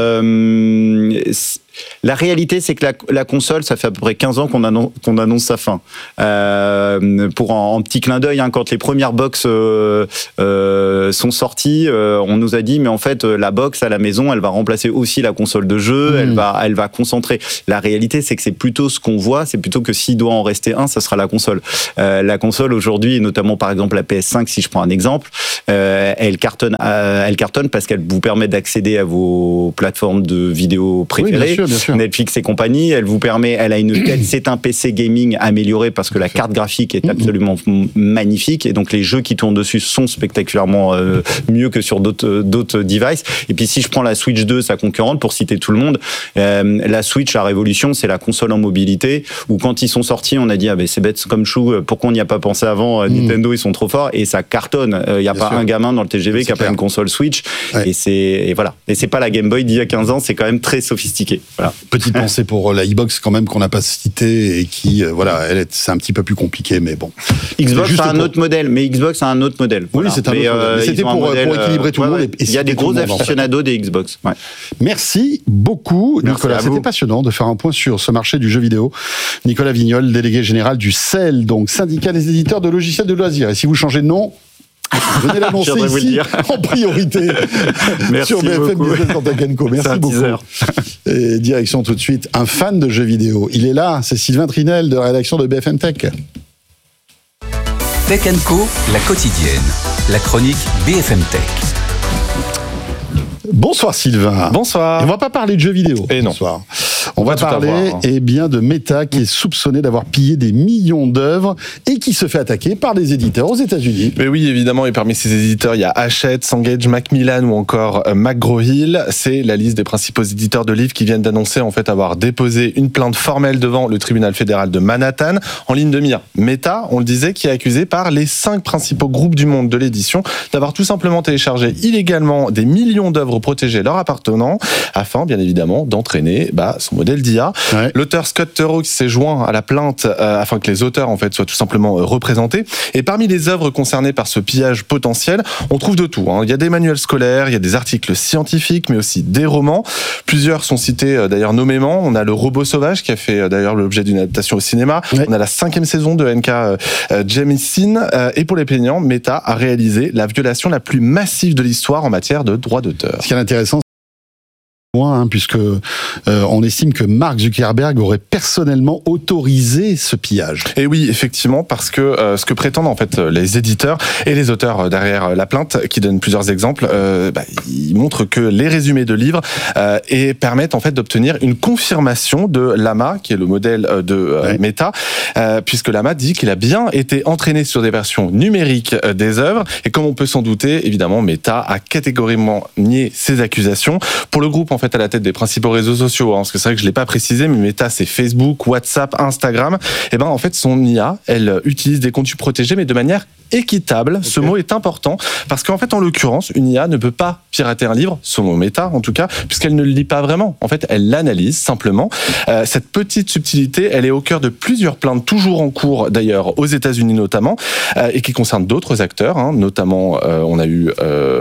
la réalité, c'est que la console, ça fait à peu près 15 ans qu'on annonce sa fin. Pour en petit clin d'œil, quand les premières box sont sorties, on nous a dit, mais en fait, la box à la maison, elle va remplacer aussi la console de jeu, elle va concentrer. La réalité, c'est que c'est plutôt ce qu'on voit, c'est plutôt que s'il doit en rester un, ça sera la console. La console aujourd'hui, et notamment par exemple la PS5, si je prends un exemple, elle cartonne parce qu'elle vous permet d'accéder à vos plateformes de vidéos préférées. Oui, bien sûr. Netflix et compagnie, elle a une tête, c'est un PC gaming amélioré parce que la carte graphique est absolument magnifique et donc les jeux qui tournent dessus sont spectaculairement mieux que sur d'autres devices. Et puis si je prends la Switch 2, sa concurrente, pour citer tout le monde, la Switch, la révolution, c'est la console en mobilité où quand ils sont sortis, on a dit c'est bête comme chou, pourquoi on n'y a pas pensé avant, Nintendo ils sont trop forts et ça cartonne. Il n'y a pas un gamin dans le TGV qui a pas une console Switch et c'est pas la Game Boy d'il y a 15 ans, c'est quand même très sophistiqué. Voilà. Petite pensée pour la Xbox quand même qu'on n'a pas citée et qui c'est un petit peu plus compliqué, mais bon. Xbox a un autre modèle, mais Xbox a un autre modèle. Oui, c'est un autre modèle. C'était pour équilibrer tout le monde. Il y a des gros aficionados des Xbox. Ouais. Merci beaucoup, Nicolas. C'était passionnant de faire un point sur ce marché du jeu vidéo. Nicolas Vignol, délégué général du CEL, donc syndicat des éditeurs de logiciels de loisirs. Et si vous changez de nom, venez l'annoncer ici en priorité sur BFM Business dans Tech & Co. Merci beaucoup. Et direction tout de suite un fan de jeux vidéo. Il est là, c'est Sylvain Trinel de la rédaction de BFM Tech. Tech & Co, la quotidienne. La chronique BFM Tech. Bonsoir Sylvain. Bonsoir. Et on va pas parler de jeux vidéo. Et non. Bonsoir. On va parler de Meta qui est soupçonné d'avoir pillé des millions d'œuvres et qui se fait attaquer par des éditeurs aux États-Unis. Mais oui, évidemment, et parmi ces éditeurs, il y a Hachette, Cengage, Macmillan ou encore McGraw-Hill. C'est la liste des principaux éditeurs de livres qui viennent d'annoncer en fait avoir déposé une plainte formelle devant le tribunal fédéral de Manhattan. En ligne de mire, Meta, on le disait, qui est accusé par les 5 principaux groupes du monde de l'édition d'avoir tout simplement téléchargé illégalement des millions d'œuvres protégées leur appartenant afin, bien évidemment, d'entraîner son modèle d'IA. Ouais. L'auteur Scott Turow qui s'est joint à la plainte afin que les auteurs en fait soient tout simplement représentés. Et parmi les œuvres concernées par ce pillage potentiel, on trouve de tout. Il y a des manuels scolaires, il y a des articles scientifiques, mais aussi des romans. Plusieurs sont cités d'ailleurs nommément. On a Le Robot Sauvage qui a fait d'ailleurs l'objet d'une adaptation au cinéma. Ouais. On a la 5e saison de N.K. Jemisin. Et pour les plaignants, Meta a réalisé la violation la plus massive de l'histoire en matière de droits d'auteur. Ce qui est intéressant, puisque on estime que Mark Zuckerberg aurait personnellement autorisé ce pillage. Et oui, effectivement, parce que ce que prétendent en fait les éditeurs et les auteurs derrière la plainte, qui donnent plusieurs exemples, ils montrent que les résumés de livres permettent en fait d'obtenir une confirmation de Llama, qui est le modèle de Meta, puisque Llama dit qu'il a bien été entraîné sur des versions numériques des œuvres, et comme on peut s'en douter, évidemment, Meta a catégoriquement nié ces accusations. Pour le groupe en fait à la tête des principaux réseaux sociaux, parce que c'est vrai que je l'ai pas précisé, mais Meta c'est Facebook, WhatsApp, Instagram. Et en fait son IA, elle utilise des contenus protégés, mais de manière équitable. Okay. Ce mot est important parce qu'en fait, en l'occurrence, une IA ne peut pas pirater un livre, selon Meta en tout cas, puisqu'elle ne le lit pas vraiment. En fait, elle l'analyse simplement. Cette petite subtilité, elle est au cœur de plusieurs plaintes toujours en cours d'ailleurs aux États-Unis notamment, et qui concernent d'autres acteurs. Notamment, on a eu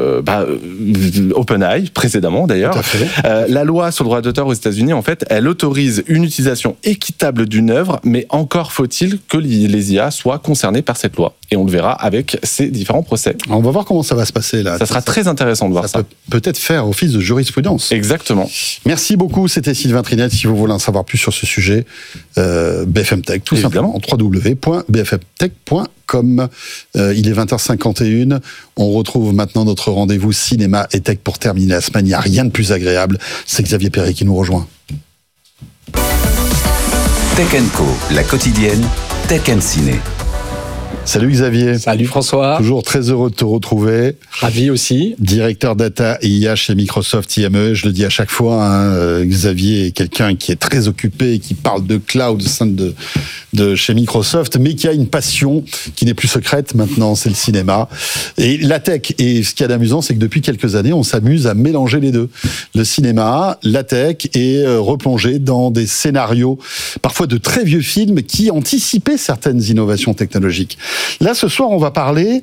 OpenAI précédemment d'ailleurs. La loi sur le droit d'auteur aux États-Unis, en fait, elle autorise une utilisation équitable d'une œuvre, mais encore faut-il que les IA soient concernées par cette loi. Et on le verra avec ces différents procès. On va voir comment ça va se passer là. Ça sera très intéressant de voir ça. Peut-être faire office de jurisprudence. Exactement. Merci beaucoup, c'était Sylvain Trinel. Si vous voulez en savoir plus sur ce sujet, BFM Tech, tout simplement, en www.bfmtech.fr. comme il est 20h51. On retrouve maintenant notre rendez-vous cinéma et tech pour terminer la semaine. Il n'y a rien de plus agréable. C'est Xavier Perret qui nous rejoint. Tech & Co, la quotidienne Tech & Ciné. Salut Xavier. Salut François. Toujours très heureux de te retrouver. Ravi aussi. Directeur data et IA chez Microsoft IME. Je le dis à chaque fois, hein, Xavier est quelqu'un qui est très occupé et qui parle de cloud au sein de chez Microsoft, mais qui a une passion qui n'est plus secrète maintenant, c'est le cinéma. Et la tech. Et ce qu'il y a d'amusant, c'est que depuis quelques années, on s'amuse à mélanger les deux. Le cinéma, la tech et replonger dans des scénarios, parfois de très vieux films qui anticipaient certaines innovations technologiques. Là, ce soir, on va parler,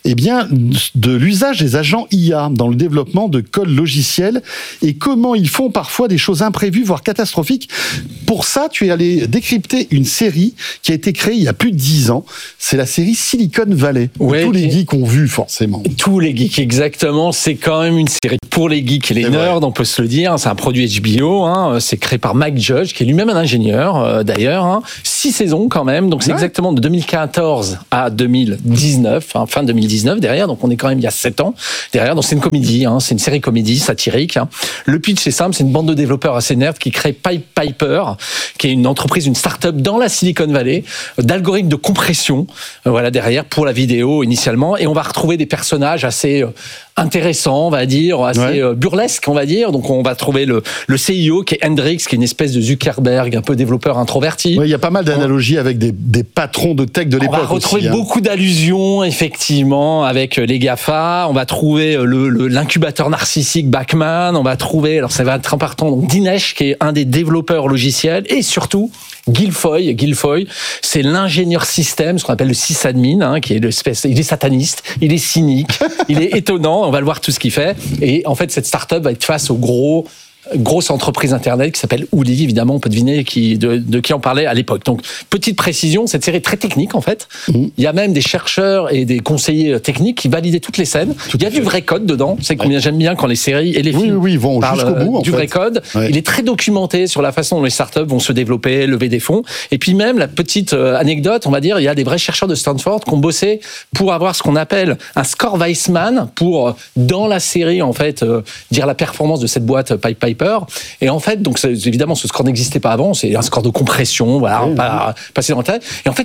de l'usage des agents IA dans le développement de codes logiciels et comment ils font parfois des choses imprévues, voire catastrophiques. Pour ça, tu es allé décrypter une série qui a été créée il y a plus de 10 ans. C'est la série Silicon Valley. Ouais, tous les geeks ont vu, forcément. Tous les geeks, exactement. C'est quand même une série pour les geeks et les nerds, on peut se le dire. C'est un produit HBO. C'est créé par Mike Judge, qui est lui-même un ingénieur, d'ailleurs. 6 saisons quand même. Donc c'est exactement de 2014 à 2019, fin 2019 derrière, donc on est quand même il y a 7 ans derrière, donc c'est une comédie, c'est une série comédie satirique. Le pitch est simple, c'est une bande de développeurs assez nerds qui crée Piper, qui est une entreprise, une start-up dans la Silicon Valley, d'algorithmes de compression, derrière, pour la vidéo initialement, et on va retrouver des personnages assez intéressant, on va dire, assez burlesque, on va dire. Donc on va trouver le CEO qui est Hendrix, qui est une espèce de Zuckerberg, un peu développeur introverti. Il y a pas mal d'analogies avec des patrons de tech de l'époque. On va retrouver beaucoup d'allusions, effectivement, avec les GAFA. On va trouver l'incubateur narcissique Bachman. On va trouver, alors ça va être important, donc Dinesh, qui est un des développeurs logiciels, et surtout Guilfoyle, c'est l'ingénieur système, ce qu'on appelle le sysadmin, qui est l'espèce, il est sataniste, il est cynique, il est étonnant, on va le voir tout ce qu'il fait. Et en fait, cette start-up va être face au grosse entreprise internet qui s'appelle Ouli, évidemment, on peut deviner de qui on parlait à l'époque. Donc, petite précision, cette série est très technique, en fait. Il y a même des chercheurs et des conseillers techniques qui validaient toutes les scènes. Il y a du vrai code dedans. C'est combien j'aime bien quand les séries et les films vont jusqu'au bout, du vrai code. Il est très documenté sur la façon dont les startups vont se développer, lever des fonds. Et puis même, la petite anecdote, on va dire, il y a des vrais chercheurs de Stanford qui ont bossé pour avoir ce qu'on appelle un score Weissman pour, dans la série, en fait, dire la performance de cette boîte Piper. Et en fait, donc évidemment, ce score n'existait pas avant. C'est un score de compression, pas sédentaire. Et en fait,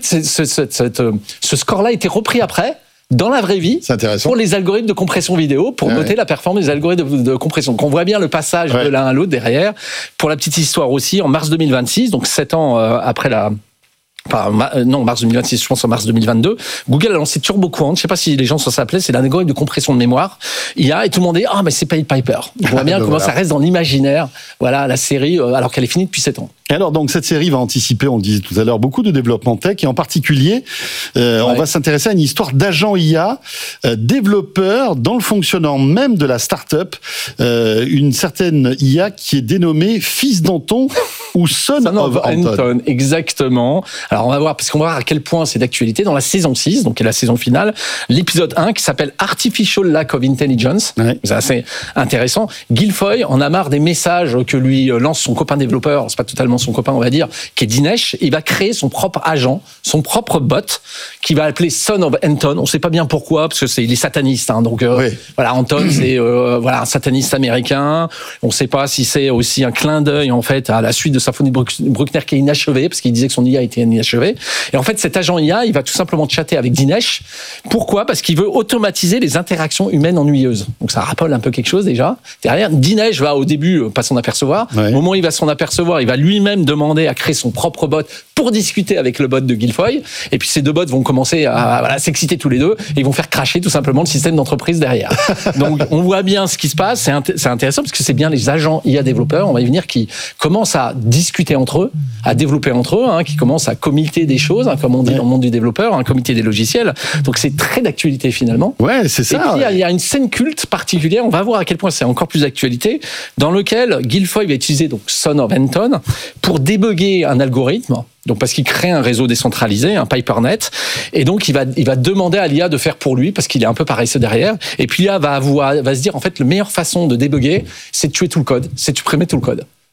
ce score-là a été repris après. Dans la vraie vie, pour les algorithmes de compression vidéo, pour noter la performance des algorithmes de compression. Donc on voit bien le passage de l'un à l'autre derrière. Pour la petite histoire aussi, en mars 2026, donc 7 ans après mars 2026, je pense en mars 2022, Google a lancé TurboQuant. Je sais pas si les gens s'en s'appelaient, c'est l'algorithme de compression de mémoire. Mais tout le monde dit, mais c'est pas Piper. On voit bien comment ça reste dans l'imaginaire, la série, alors qu'elle est finie depuis 7 ans. Alors donc cette série va anticiper, on le disait tout à l'heure, beaucoup de développement tech et en particulier, on va s'intéresser à une histoire d'agent IA, développeur dans le fonctionnement même de la start-up, une certaine IA qui est dénommée Fils d'Anton ou Son of Anton. Exactement. Alors on va voir, parce qu'on va voir à quel point c'est d'actualité dans la saison 6, donc qui est la saison finale, l'épisode 1 qui s'appelle Artificial Lack of Intelligence. C'est assez intéressant. Guilfoyle en a marre des messages que lui lance son copain développeur, c'est pas totalement son copain, on va dire, qui est Dinesh. Il va créer son propre agent, son propre bot, qui va appeler Son of Anton. On sait pas bien pourquoi, parce que il est sataniste. Donc Anton, c'est un sataniste américain. On sait pas si c'est aussi un clin d'œil en fait à la suite de Symphonie de Bruckner qui est inachevée, parce qu'il disait que son IA était inachevée. Et en fait, cet agent IA, il va tout simplement chatter avec Dinesh. Pourquoi ? Parce qu'il veut automatiser les interactions humaines ennuyeuses. Donc ça rappelle un peu quelque chose déjà. Derrière, Dinesh va au début pas s'en apercevoir. Au moment où il va s'en apercevoir, il va lui-même demander à créer son propre bot pour discuter avec le bot de Guilfoyle. Et puis ces deux bots vont commencer à s'exciter tous les deux et ils vont faire cracher tout simplement le système d'entreprise derrière. Donc on voit bien ce qui se passe. C'est intéressant parce que c'est bien les agents IA développeurs, on va y venir, qui commencent à discuter entre eux, à développer entre eux, qui commencent à comiter des choses, comme on dit dans le monde du développeur, un comité des logiciels. Donc c'est très d'actualité finalement. Ouais, c'est ça. Et puis il y a une scène culte particulière, on va voir à quel point c'est encore plus d'actualité, dans lequel Guilfoyle va utiliser donc Son of Anton pour débugger un algorithme. Donc parce qu'il crée un réseau décentralisé, un PiperNet, et donc il va demander à l'IA de faire pour lui parce qu'il est un peu paresseux derrière. Et puis l'IA va se dire en fait la meilleure façon de débugger, c'est de tuer tout le code, c'est de supprimer tout le code.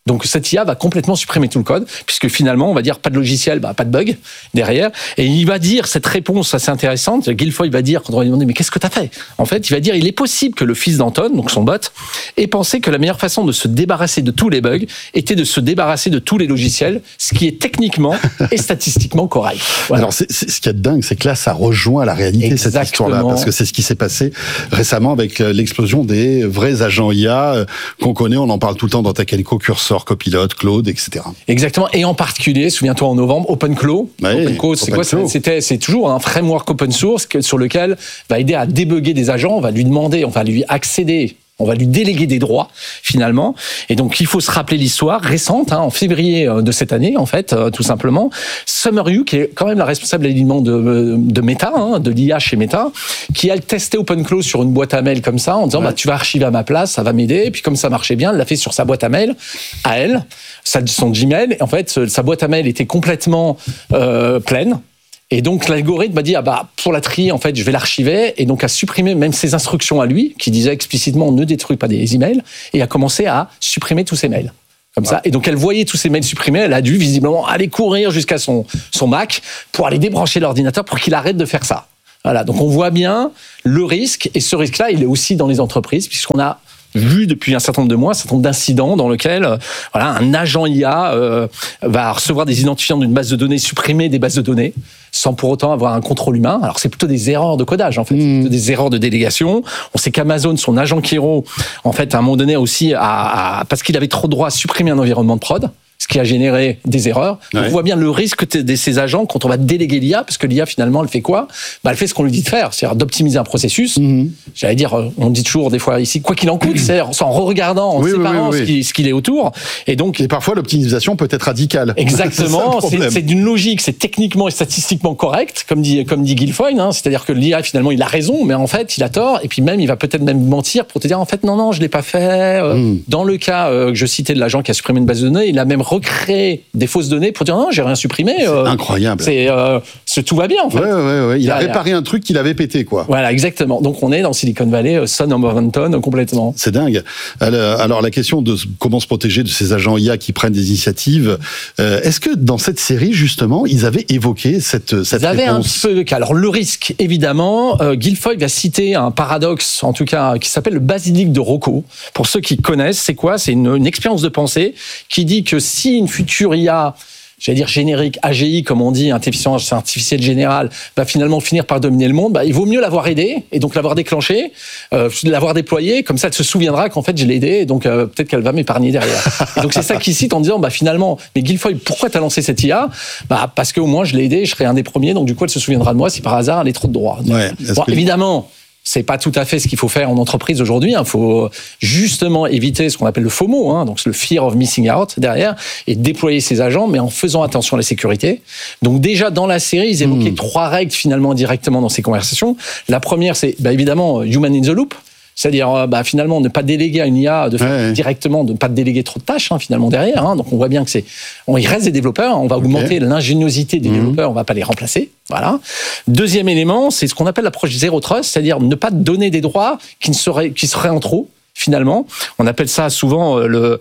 Donc cette IA va complètement supprimer tout le code, puisque finalement, on va dire pas de logiciel, pas de bug derrière. Et il va dire cette réponse assez intéressante. Guilfoyle va dire, quand on va lui demander, mais qu'est-ce que tu as fait ? En fait, il va dire, il est possible que le fils d'Anton, donc son bot, ait pensé que la meilleure façon de se débarrasser de tous les bugs était de se débarrasser de tous les logiciels, ce qui est techniquement et statistiquement correct. Voilà. Alors, ce qui est dingue, c'est que là, ça rejoint la réalité, Exactement. Cette histoire-là, parce que c'est ce qui s'est passé récemment avec l'explosion des vrais agents IA qu'on connaît, on en parle tout le temps dans Tech & Co, Cursor, Copilot, Claude, etc. Exactement, et en particulier, souviens-toi en novembre, OpenClaw. OpenClaw, c'est quoi ? C'est toujours un framework open source sur lequel va aider à débugger des agents, on va lui demander, on va lui accéder, on va lui déléguer des droits, finalement. Et donc, il faut se rappeler l'histoire récente, en février de cette année, en fait, tout simplement. SummerU, qui est quand même la responsable évidemment de Meta, de l'IA chez Meta, qui a testé OpenClaw sur une boîte à mail comme ça, en disant, tu vas archiver à ma place, ça va m'aider. Et puis, comme ça marchait bien, elle l'a fait sur sa boîte à mail, à elle, son Gmail. Et en fait, sa boîte à mail était complètement pleine. Et donc, l'algorithme a dit, pour la trier, en fait, je vais l'archiver, et donc a supprimé même ses instructions à lui, qui disaient explicitement, ne détruis pas des emails, et a commencé à supprimer tous ses mails. Comme ça. Et donc, elle voyait tous ces mails supprimés, elle a dû visiblement aller courir jusqu'à son Mac pour aller débrancher l'ordinateur pour qu'il arrête de faire ça. Voilà. Donc, on voit bien le risque, et ce risque-là, il est aussi dans les entreprises, puisqu'on a vu depuis un certain nombre de mois un certain nombre d'incidents dans lesquels un agent IA va recevoir des identifiants d'une base de données, supprimer des bases de données sans pour autant avoir un contrôle humain. Alors c'est plutôt des erreurs de codage en fait, c'est plutôt des erreurs de délégation. On sait qu'Amazon, son agent Kiro, en fait à un moment donné aussi parce qu'il avait trop de droits à supprimer un environnement de prod, ce qui a généré des erreurs. Donc on voit bien le risque de ces agents quand on va déléguer l'IA, parce que l'IA finalement elle fait quoi ? Elle fait ce qu'on lui dit de faire, c'est-à-dire d'optimiser un processus. J'allais dire, on dit toujours des fois ici, quoi qu'il en coûte, c'est en regardant, en séparant ce qu'il est autour. Et parfois l'optimisation peut être radicale. Exactement, c'est d'une logique, c'est techniquement et statistiquement correct, comme dit Guilfoyle, c'est-à-dire que l'IA finalement il a raison, mais en fait il a tort, et puis même il va peut-être même mentir pour te dire en fait non je l'ai pas fait. Dans le cas que je citais de l'agent qui a supprimé une base de données, il a même recréer des fausses données pour dire non, j'ai rien supprimé. C'est incroyable. Tout va bien en fait. Ouais. Il a réparé un truc qu'il avait pété, quoi. Voilà, exactement. Donc on est dans Silicon Valley, son of Anton complètement. C'est dingue. Alors la question de comment se protéger de ces agents IA qui prennent des initiatives, est-ce que dans cette série justement ils avaient évoqué cette ils avaient réponse ? Un peu. Alors le risque, évidemment, Guilfoyle va citer un paradoxe, en tout cas, qui s'appelle le basilic de Rocco. Pour ceux qui connaissent, c'est quoi ? C'est une expérience de pensée qui dit que si une future IA, j'allais dire générique, AGI, comme on dit, intelligence artificielle générale, va finalement finir par dominer le monde, il vaut mieux l'avoir aidée, et donc l'avoir déclenchée, l'avoir déployée, comme ça elle se souviendra qu'en fait je l'ai aidée, et donc peut-être qu'elle va m'épargner derrière. Et donc c'est ça qu'il cite en disant, finalement, mais Guilfoyle, pourquoi t'as lancé cette IA ? Parce qu'au moins je l'ai aidée, je serai un des premiers, donc du coup elle se souviendra de moi si par hasard elle est trop de droit. Évidemment, c'est pas tout à fait ce qu'il faut faire en entreprise aujourd'hui. Il faut justement éviter ce qu'on appelle le FOMO, donc le fear of missing out derrière, et déployer ses agents, mais en faisant attention à la sécurité. Donc déjà dans la série, ils évoquaient 3 règles finalement directement dans ces conversations. La première, c'est évidemment human in the loop. C'est-à-dire, finalement, ne pas déléguer à une IA directement, de ne pas déléguer trop de tâches, finalement, derrière. Donc, on voit bien que il reste des développeurs, on va augmenter l'ingéniosité des développeurs, on ne va pas les remplacer. Voilà. Deuxième élément, c'est ce qu'on appelle l'approche zero trust, c'est-à-dire ne pas donner des droits qui seraient en trop. Finalement, on appelle ça souvent le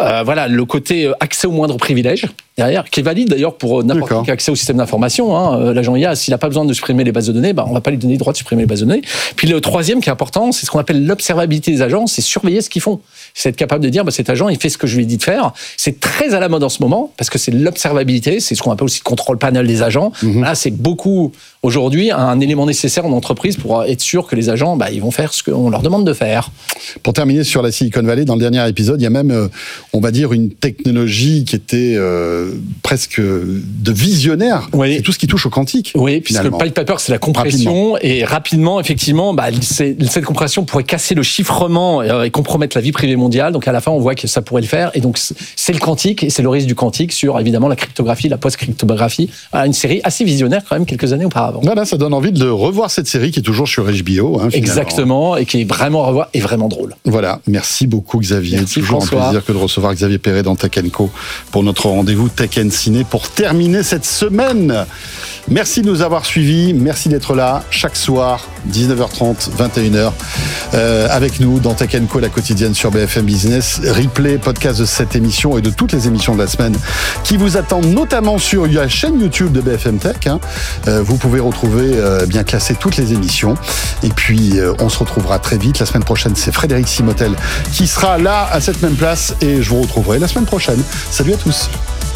côté accès au moindre privilège derrière, qui est valide d'ailleurs pour n'importe qui a accès au système d'information. L'agent IA, s'il n'a pas besoin de supprimer les bases de données, on ne va pas lui donner le droit de supprimer les bases de données. Puis le troisième qui est important, c'est ce qu'on appelle l'observabilité des agents, c'est surveiller ce qu'ils font. C'est être capable de dire, cet agent, il fait ce que je lui ai dit de faire. C'est très à la mode en ce moment, parce que c'est l'observabilité, c'est ce qu'on appelle aussi le contrôle panel des agents. Là, c'est beaucoup, aujourd'hui, un élément nécessaire en entreprise pour être sûr que les agents, ils vont faire ce qu'on leur demande de faire. Pour terminer sur la Silicon Valley, dans le dernier épisode, il y a même, on va dire, une technologie qui était presque de visionnaire. C'est tout ce qui touche au quantique. Oui, puisque le pipe paper, c'est la compression. Et rapidement, effectivement, cette compression pourrait casser le chiffrement et compromettre la vie privée mondiale. Donc à la fin, on voit que ça pourrait le faire. Et donc c'est le quantique et c'est le risque du quantique sur évidemment la cryptographie, la post-cryptographie. Une série assez visionnaire quand même quelques années auparavant. Voilà, ça donne envie de revoir cette série qui est toujours sur HBO. Exactement, et qui est vraiment à revoir et vraiment drôle. Voilà, merci beaucoup Xavier. Merci, toujours François. un plaisir que de recevoir Xavier Perret dans Tech & Co pour notre rendez-vous Tech & Ciné pour terminer cette semaine. Merci de nous avoir suivis, merci d'être là chaque soir, 19h30, 21h, avec nous dans Tech & Co, la quotidienne sur BFM Business. Replay, podcast de cette émission et de toutes les émissions de la semaine qui vous attendent, notamment sur la chaîne YouTube de BFM Tech. Vous pouvez retrouver bien classé toutes les émissions. Et puis, on se retrouvera très vite. La semaine prochaine, c'est Frédéric Simotel qui sera là à cette même place et je vous retrouverai la semaine prochaine. Salut à tous.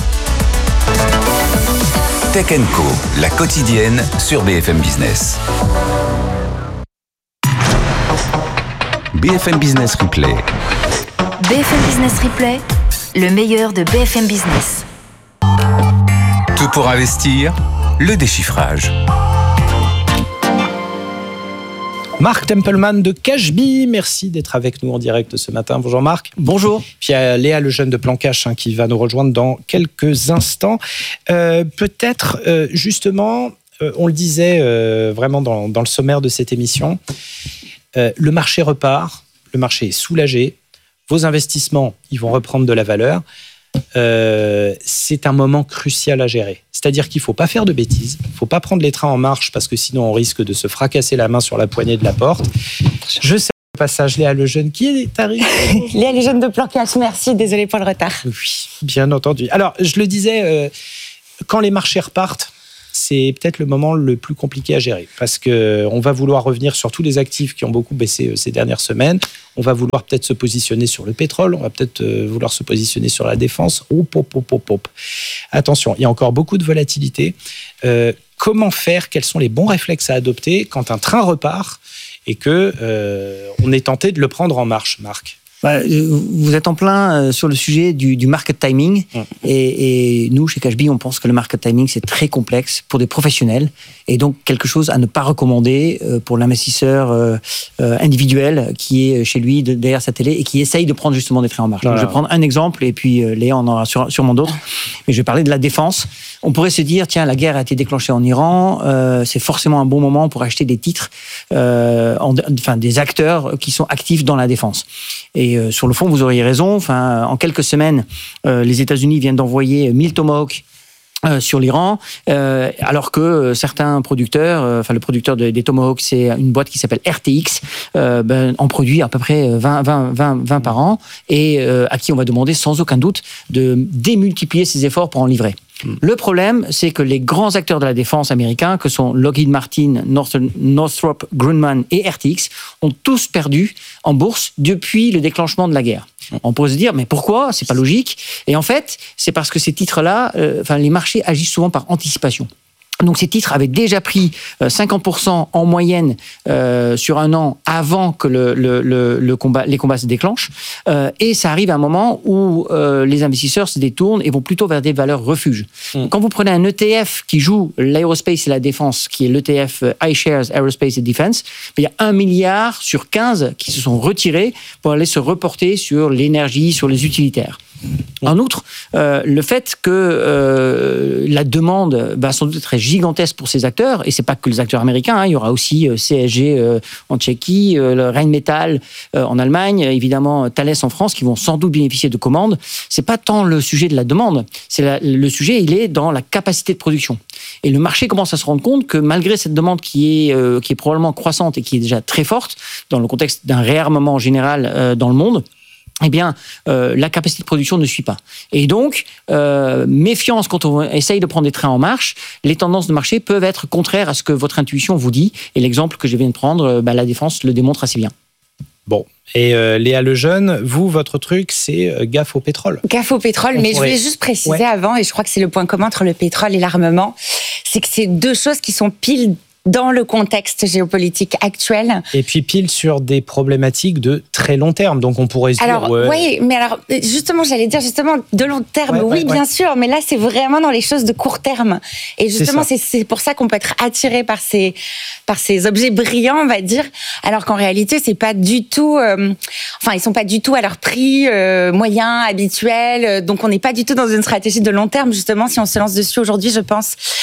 Tech & Co, la quotidienne sur BFM Business. BFM Business Replay. BFM Business Replay, le meilleur de BFM Business. Tout pour investir, le déchiffrage. Marc Tempelman de Cashbee, merci d'être avec nous en direct ce matin. Bonjour Marc. Bonjour. Puis il y a Léa Lejeune de Plan Cash qui va nous rejoindre dans quelques instants. Peut-être justement, on le disait vraiment dans le sommaire de cette émission, le marché repart, le marché est soulagé, vos investissements ils vont reprendre de la valeur. C'est un moment crucial à gérer. C'est-à-dire qu'il ne faut pas faire de bêtises, il ne faut pas prendre les trains en marche parce que sinon on risque de se fracasser la main sur la poignée de la porte. Je sais au passage Léa Lejeune qui est arrivée. Léa Lejeune de Plan Cash, merci, désolé pour le retard. Oui, bien entendu. Alors, je le disais, quand les marchés repartent, c'est peut-être le moment le plus compliqué à gérer parce qu'on va vouloir revenir sur tous les actifs qui ont beaucoup baissé ces dernières semaines. On va vouloir peut-être se positionner sur le pétrole, on va peut-être vouloir se positionner sur la défense. Attention, il y a encore beaucoup de volatilité. Comment faire? Quels sont les bons réflexes à adopter quand un train repart et que on est tenté de le prendre en marche, Marc? Vous êtes en plein sur le sujet du market timing. Et nous, chez Cashbee, on pense que le market timing, c'est très complexe pour des professionnels et donc quelque chose à ne pas recommander pour l'investisseur individuel qui est chez lui derrière sa télé et qui essaye de prendre justement des trains en marche. Donc, je vais prendre un exemple et puis Léa en aura sûrement d'autres. Mais je vais parler de la défense. On pourrait se dire, tiens, la guerre a été déclenchée en Iran, c'est forcément un bon moment pour acheter des titres, des acteurs qui sont actifs dans la défense. Et sur le fond, vous auriez raison. En quelques semaines, les États-Unis viennent d'envoyer 1000 Tomahawk sur l'Iran, alors que certains producteurs, le producteur des Tomahawk, c'est une boîte qui s'appelle RTX, en produit à peu près 20 par an, et à qui on va demander sans aucun doute de démultiplier ses efforts pour en livrer. Le problème, c'est que les grands acteurs de la défense américains, que sont Lockheed Martin, Northrop Grumman et RTX, ont tous perdu en bourse depuis le déclenchement de la guerre. On pourrait se dire, mais pourquoi? C'est pas logique. Et en fait, c'est parce que ces titres-là, les marchés agissent souvent par anticipation. Donc ces titres avaient déjà pris 50% en moyenne sur un an avant que les combats se déclenchent. Et ça arrive à un moment où les investisseurs se détournent et vont plutôt vers des valeurs refuges. Quand vous prenez un ETF qui joue l'aérospace et la défense, qui est l'ETF iShares Aerospace and Defense, il y a 1 milliard sur 15 qui se sont retirés pour aller se reporter sur l'énergie, sur les utilitaires. En outre, le fait que la demande va sans doute être gigantesque pour ces acteurs, et c'est pas que les acteurs américains, il y aura aussi CSG en Tchéquie, le Rheinmetall en Allemagne, évidemment Thales en France, qui vont sans doute bénéficier de commandes. C'est pas tant le sujet de la demande, le sujet il est dans la capacité de production. Et le marché commence à se rendre compte que malgré cette demande qui est probablement croissante et qui est déjà très forte dans le contexte d'un réarmement général dans le monde, la capacité de production ne suit pas. Et donc, méfiance quand on essaye de prendre des trains en marche, les tendances de marché peuvent être contraires à ce que votre intuition vous dit. Et l'exemple que je viens de prendre, la défense le démontre assez bien. Bon, et Léa Lejeune, votre truc, c'est gaffe au pétrole. Gaffe au pétrole, mais je voulais juste préciser avant, et je crois que c'est le point commun entre le pétrole et l'armement, c'est que c'est deux choses qui sont pile dans le contexte géopolitique actuel. Et puis pile sur des problématiques de très long terme, donc on pourrait se dire... Oui, mais alors, justement, j'allais dire de long terme, bien sûr, mais là, c'est vraiment dans les choses de court terme. Et justement, c'est pour ça qu'on peut être attiré par ces objets brillants, on va dire, alors qu'en réalité, c'est pas du tout... ils sont pas du tout à leur prix moyen, habituel, donc on n'est pas du tout dans une stratégie de long terme, justement, si on se lance dessus aujourd'hui, je pense.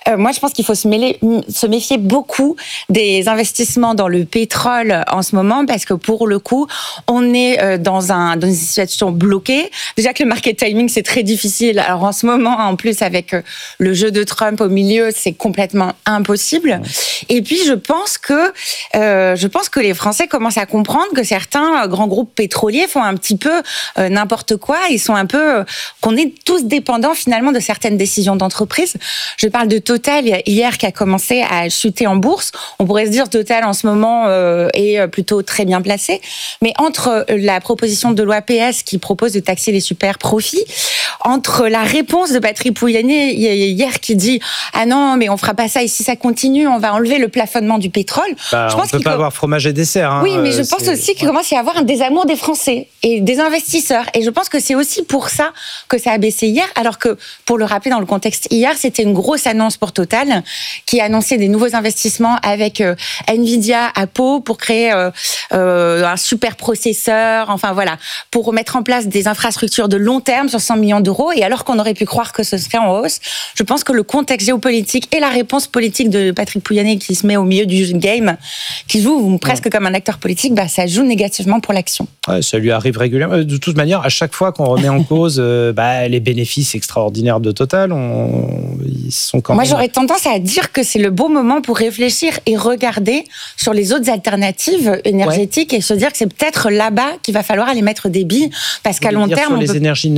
moi, je pense qu'il faut se méfier beaucoup des investissements dans le pétrole en ce moment, parce que pour le coup, on est dans une situation bloquée. Déjà que le market timing, c'est très difficile. Alors en ce moment, en plus, avec le jeu de Trump au milieu, c'est complètement impossible. Et puis, je pense que les Français commencent à comprendre que certains grands groupes pétroliers font un petit peu n'importe quoi. Ils sont un peu... qu'on est tous dépendants finalement de certaines décisions d'entreprise. Je parle de Total hier qui a commencé à chuter en bourse. On pourrait se dire Total en ce moment est plutôt très bien placé. Mais entre la proposition de loi PS qui propose de taxer les super profits, entre la réponse de Patrick Pouyanné hier qui dit « Ah non, mais on fera pas ça et si ça continue, on va enlever le plafonnement du pétrole ». Je pense on peut pas avoir fromage et dessert. Hein, oui, mais je pense aussi qu'il commence à y avoir un désamour des Français et des investisseurs. Et je pense que c'est aussi pour ça que ça a baissé hier, alors que, pour le rappeler dans le contexte, hier, c'était une grosse annonce pour Total qui annonçait des nouveaux investissements avec Nvidia à Pau pour créer un super processeur, enfin voilà, pour mettre en place des infrastructures de long terme sur 100 millions d'euros. Et alors qu'on aurait pu croire que ce serait en hausse, je pense que le contexte géopolitique et la réponse politique de Patrick Pouyanné qui se met au milieu du game, qui joue presque comme un acteur politique, ça joue négativement pour l'action. Ouais, ça lui arrive régulièrement. De toute manière, à chaque fois qu'on remet en cause les bénéfices extraordinaires de Total, ils sont quand même... Moi, j'aurais tendance à dire que c'est le bon moment pour réfléchir et regarder sur les autres alternatives énergétiques et se dire que c'est peut-être là-bas qu'il va falloir aller mettre des billes, parce qu'à long terme... Sur les énergies...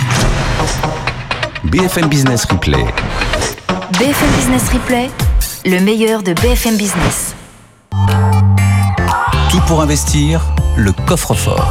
BFM Business Replay. BFM Business Replay, le meilleur de BFM Business. Tout pour investir, le coffre-fort.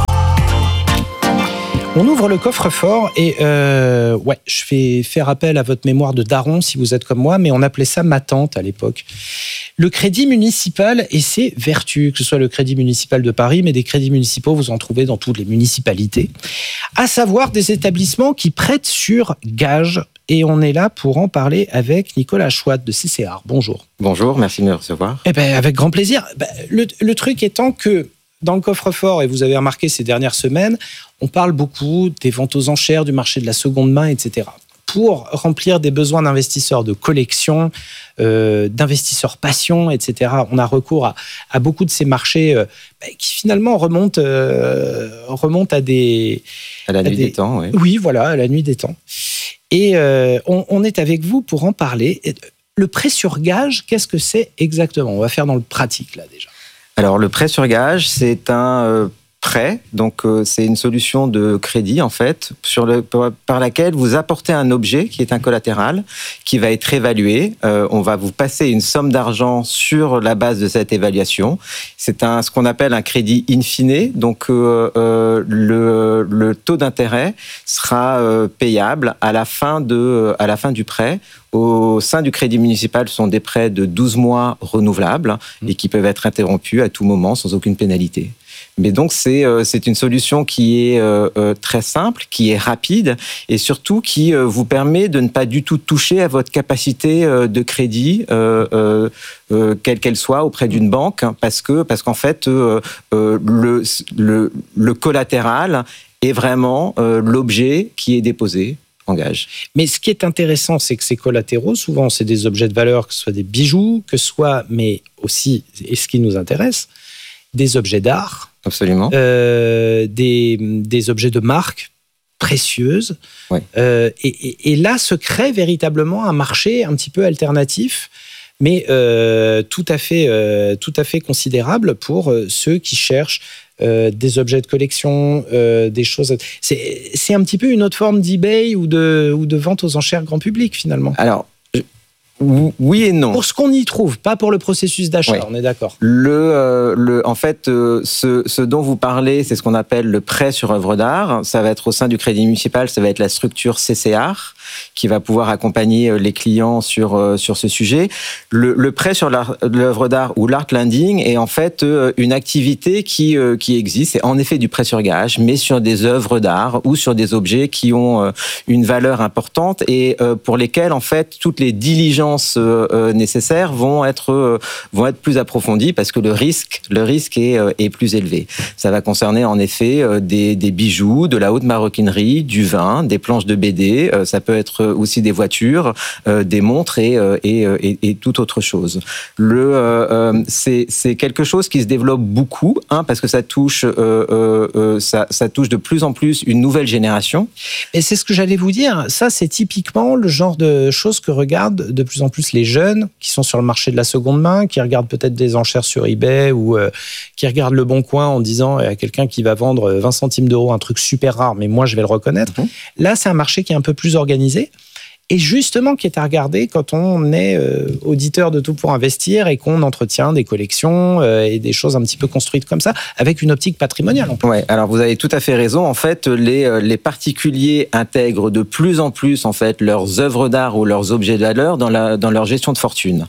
On ouvre le coffre-fort et je vais faire appel à votre mémoire de daron si vous êtes comme moi, mais on appelait ça ma tante à l'époque. Le crédit municipal et ses vertus, que ce soit le crédit municipal de Paris, mais des crédits municipaux, vous en trouvez dans toutes les municipalités, à savoir des établissements qui prêtent sur gage. Et on est là pour en parler avec Nicolas Chouat de CCR. Bonjour. Bonjour, merci de me recevoir. Avec grand plaisir. Le truc étant que dans le coffre-fort, et vous avez remarqué ces dernières semaines, on parle beaucoup des ventes aux enchères, du marché de la seconde main, etc. Pour remplir des besoins d'investisseurs de collection, d'investisseurs passion, etc., on a recours à beaucoup de ces marchés qui finalement remontent à des... À la nuit des temps, oui. Oui, voilà, à la nuit des temps. Et on est avec vous pour en parler. Le prêt sur gage, qu'est-ce que c'est exactement ? On va faire dans le pratique, là, déjà. Alors, le prêt sur gage, c'est un prêt. Donc, c'est une solution de crédit, en fait, par laquelle vous apportez un objet qui est un collatéral, qui va être évalué. On va vous passer une somme d'argent sur la base de cette évaluation. C'est ce qu'on appelle un crédit in fine. Donc, le taux d'intérêt sera payable à la fin du prêt. Au sein du crédit municipal, ce sont des prêts de 12 mois renouvelables et qui peuvent être interrompus à tout moment sans aucune pénalité. Mais donc, c'est une solution qui est très simple, qui est rapide et surtout qui vous permet de ne pas du tout toucher à votre capacité de crédit, quelle qu'elle soit, auprès d'une banque, parce qu'en fait, le collatéral est vraiment l'objet qui est déposé. Engage. Mais ce qui est intéressant, c'est que ces collatéraux, souvent, c'est des objets de valeur, que ce soit des bijoux, mais aussi, et ce qui nous intéresse, des objets d'art. Absolument. Des objets de marque précieuses. Ouais. Et là se crée véritablement un marché un petit peu alternatif, mais tout à fait considérable pour ceux qui cherchent des objets de collection, des choses. C'est un petit peu une autre forme d'eBay ou de vente aux enchères grand public, finalement. Alors, oui et non. Pour ce qu'on y trouve, pas pour le processus d'achat, oui. On est d'accord. En fait, ce dont vous parlez, c'est ce qu'on appelle le prêt sur œuvre d'art. Ça va être au sein du crédit municipal, ça va être la structure CCR qui va pouvoir accompagner les clients sur ce sujet. Le prêt sur l'œuvre d'art ou l'art lending est en fait une activité qui existe. C'est en effet du prêt sur gage, mais sur des œuvres d'art ou sur des objets qui ont une valeur importante et pour lesquels en fait toutes les diligences nécessaires vont être plus approfondies parce que le risque est plus élevé. Ça va concerner en effet des bijoux, de la haute maroquinerie, du vin, des planches de BD. Ça peut être aussi des voitures, des montres et toute autre chose. C'est quelque chose qui se développe beaucoup, parce que ça touche de plus en plus une nouvelle génération. Et c'est ce que j'allais vous dire. Ça, c'est typiquement le genre de choses que regardent de plus en plus les jeunes qui sont sur le marché de la seconde main, qui regardent peut-être des enchères sur eBay ou qui regardent Le Bon Coin en disant à quelqu'un qui va vendre 20 centimes d'euros un truc super rare, mais moi je vais le reconnaître. Là, c'est un marché qui est un peu plus organisé. Et justement, qui est à regarder quand on est auditeur de Tout pour investir et qu'on entretient des collections et des choses un petit peu construites comme ça, avec une optique patrimoniale. Ouais, alors vous avez tout à fait raison. En fait, les particuliers intègrent de plus en plus en fait leurs œuvres d'art ou leurs objets de valeur dans leur gestion de fortune.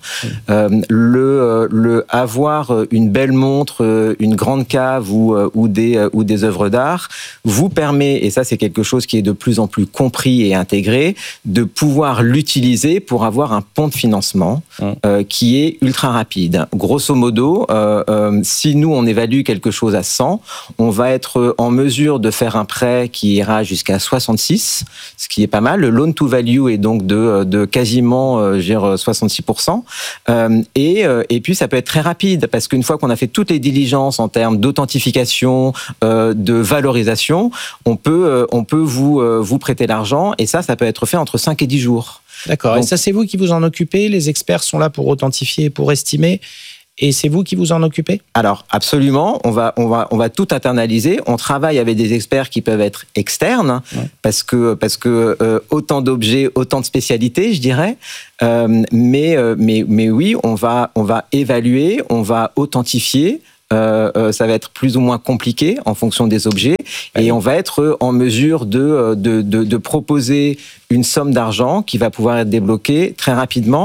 Avoir une belle montre, une grande cave ou des œuvres d'art vous permet, et ça c'est quelque chose qui est de plus en plus compris et intégré, de pouvoir l'utiliser pour avoir un pont de financement qui est ultra rapide. Grosso modo, si nous on évalue quelque chose à 100, on va être en mesure de faire un prêt qui ira jusqu'à 66, ce qui est pas mal. Le loan to value est donc de quasiment 66%. Et puis ça peut être très rapide parce qu'une fois qu'on a fait toutes les diligences en termes d'authentification, de valorisation, on peut vous prêter l'argent et ça peut être fait entre 5 et 10 jours. D'accord. Donc, et ça, c'est vous qui vous en occupez. Les experts sont là pour authentifier, pour estimer. Et c'est vous qui vous en occupez ? Alors, absolument. On va tout internaliser. On travaille avec des experts qui peuvent être externes, parce que autant d'objets, autant de spécialités, je dirais. Mais oui, on va évaluer, on va authentifier. Ça va être plus ou moins compliqué en fonction des objets et on va être en mesure de proposer une somme d'argent qui va pouvoir être débloquée très rapidement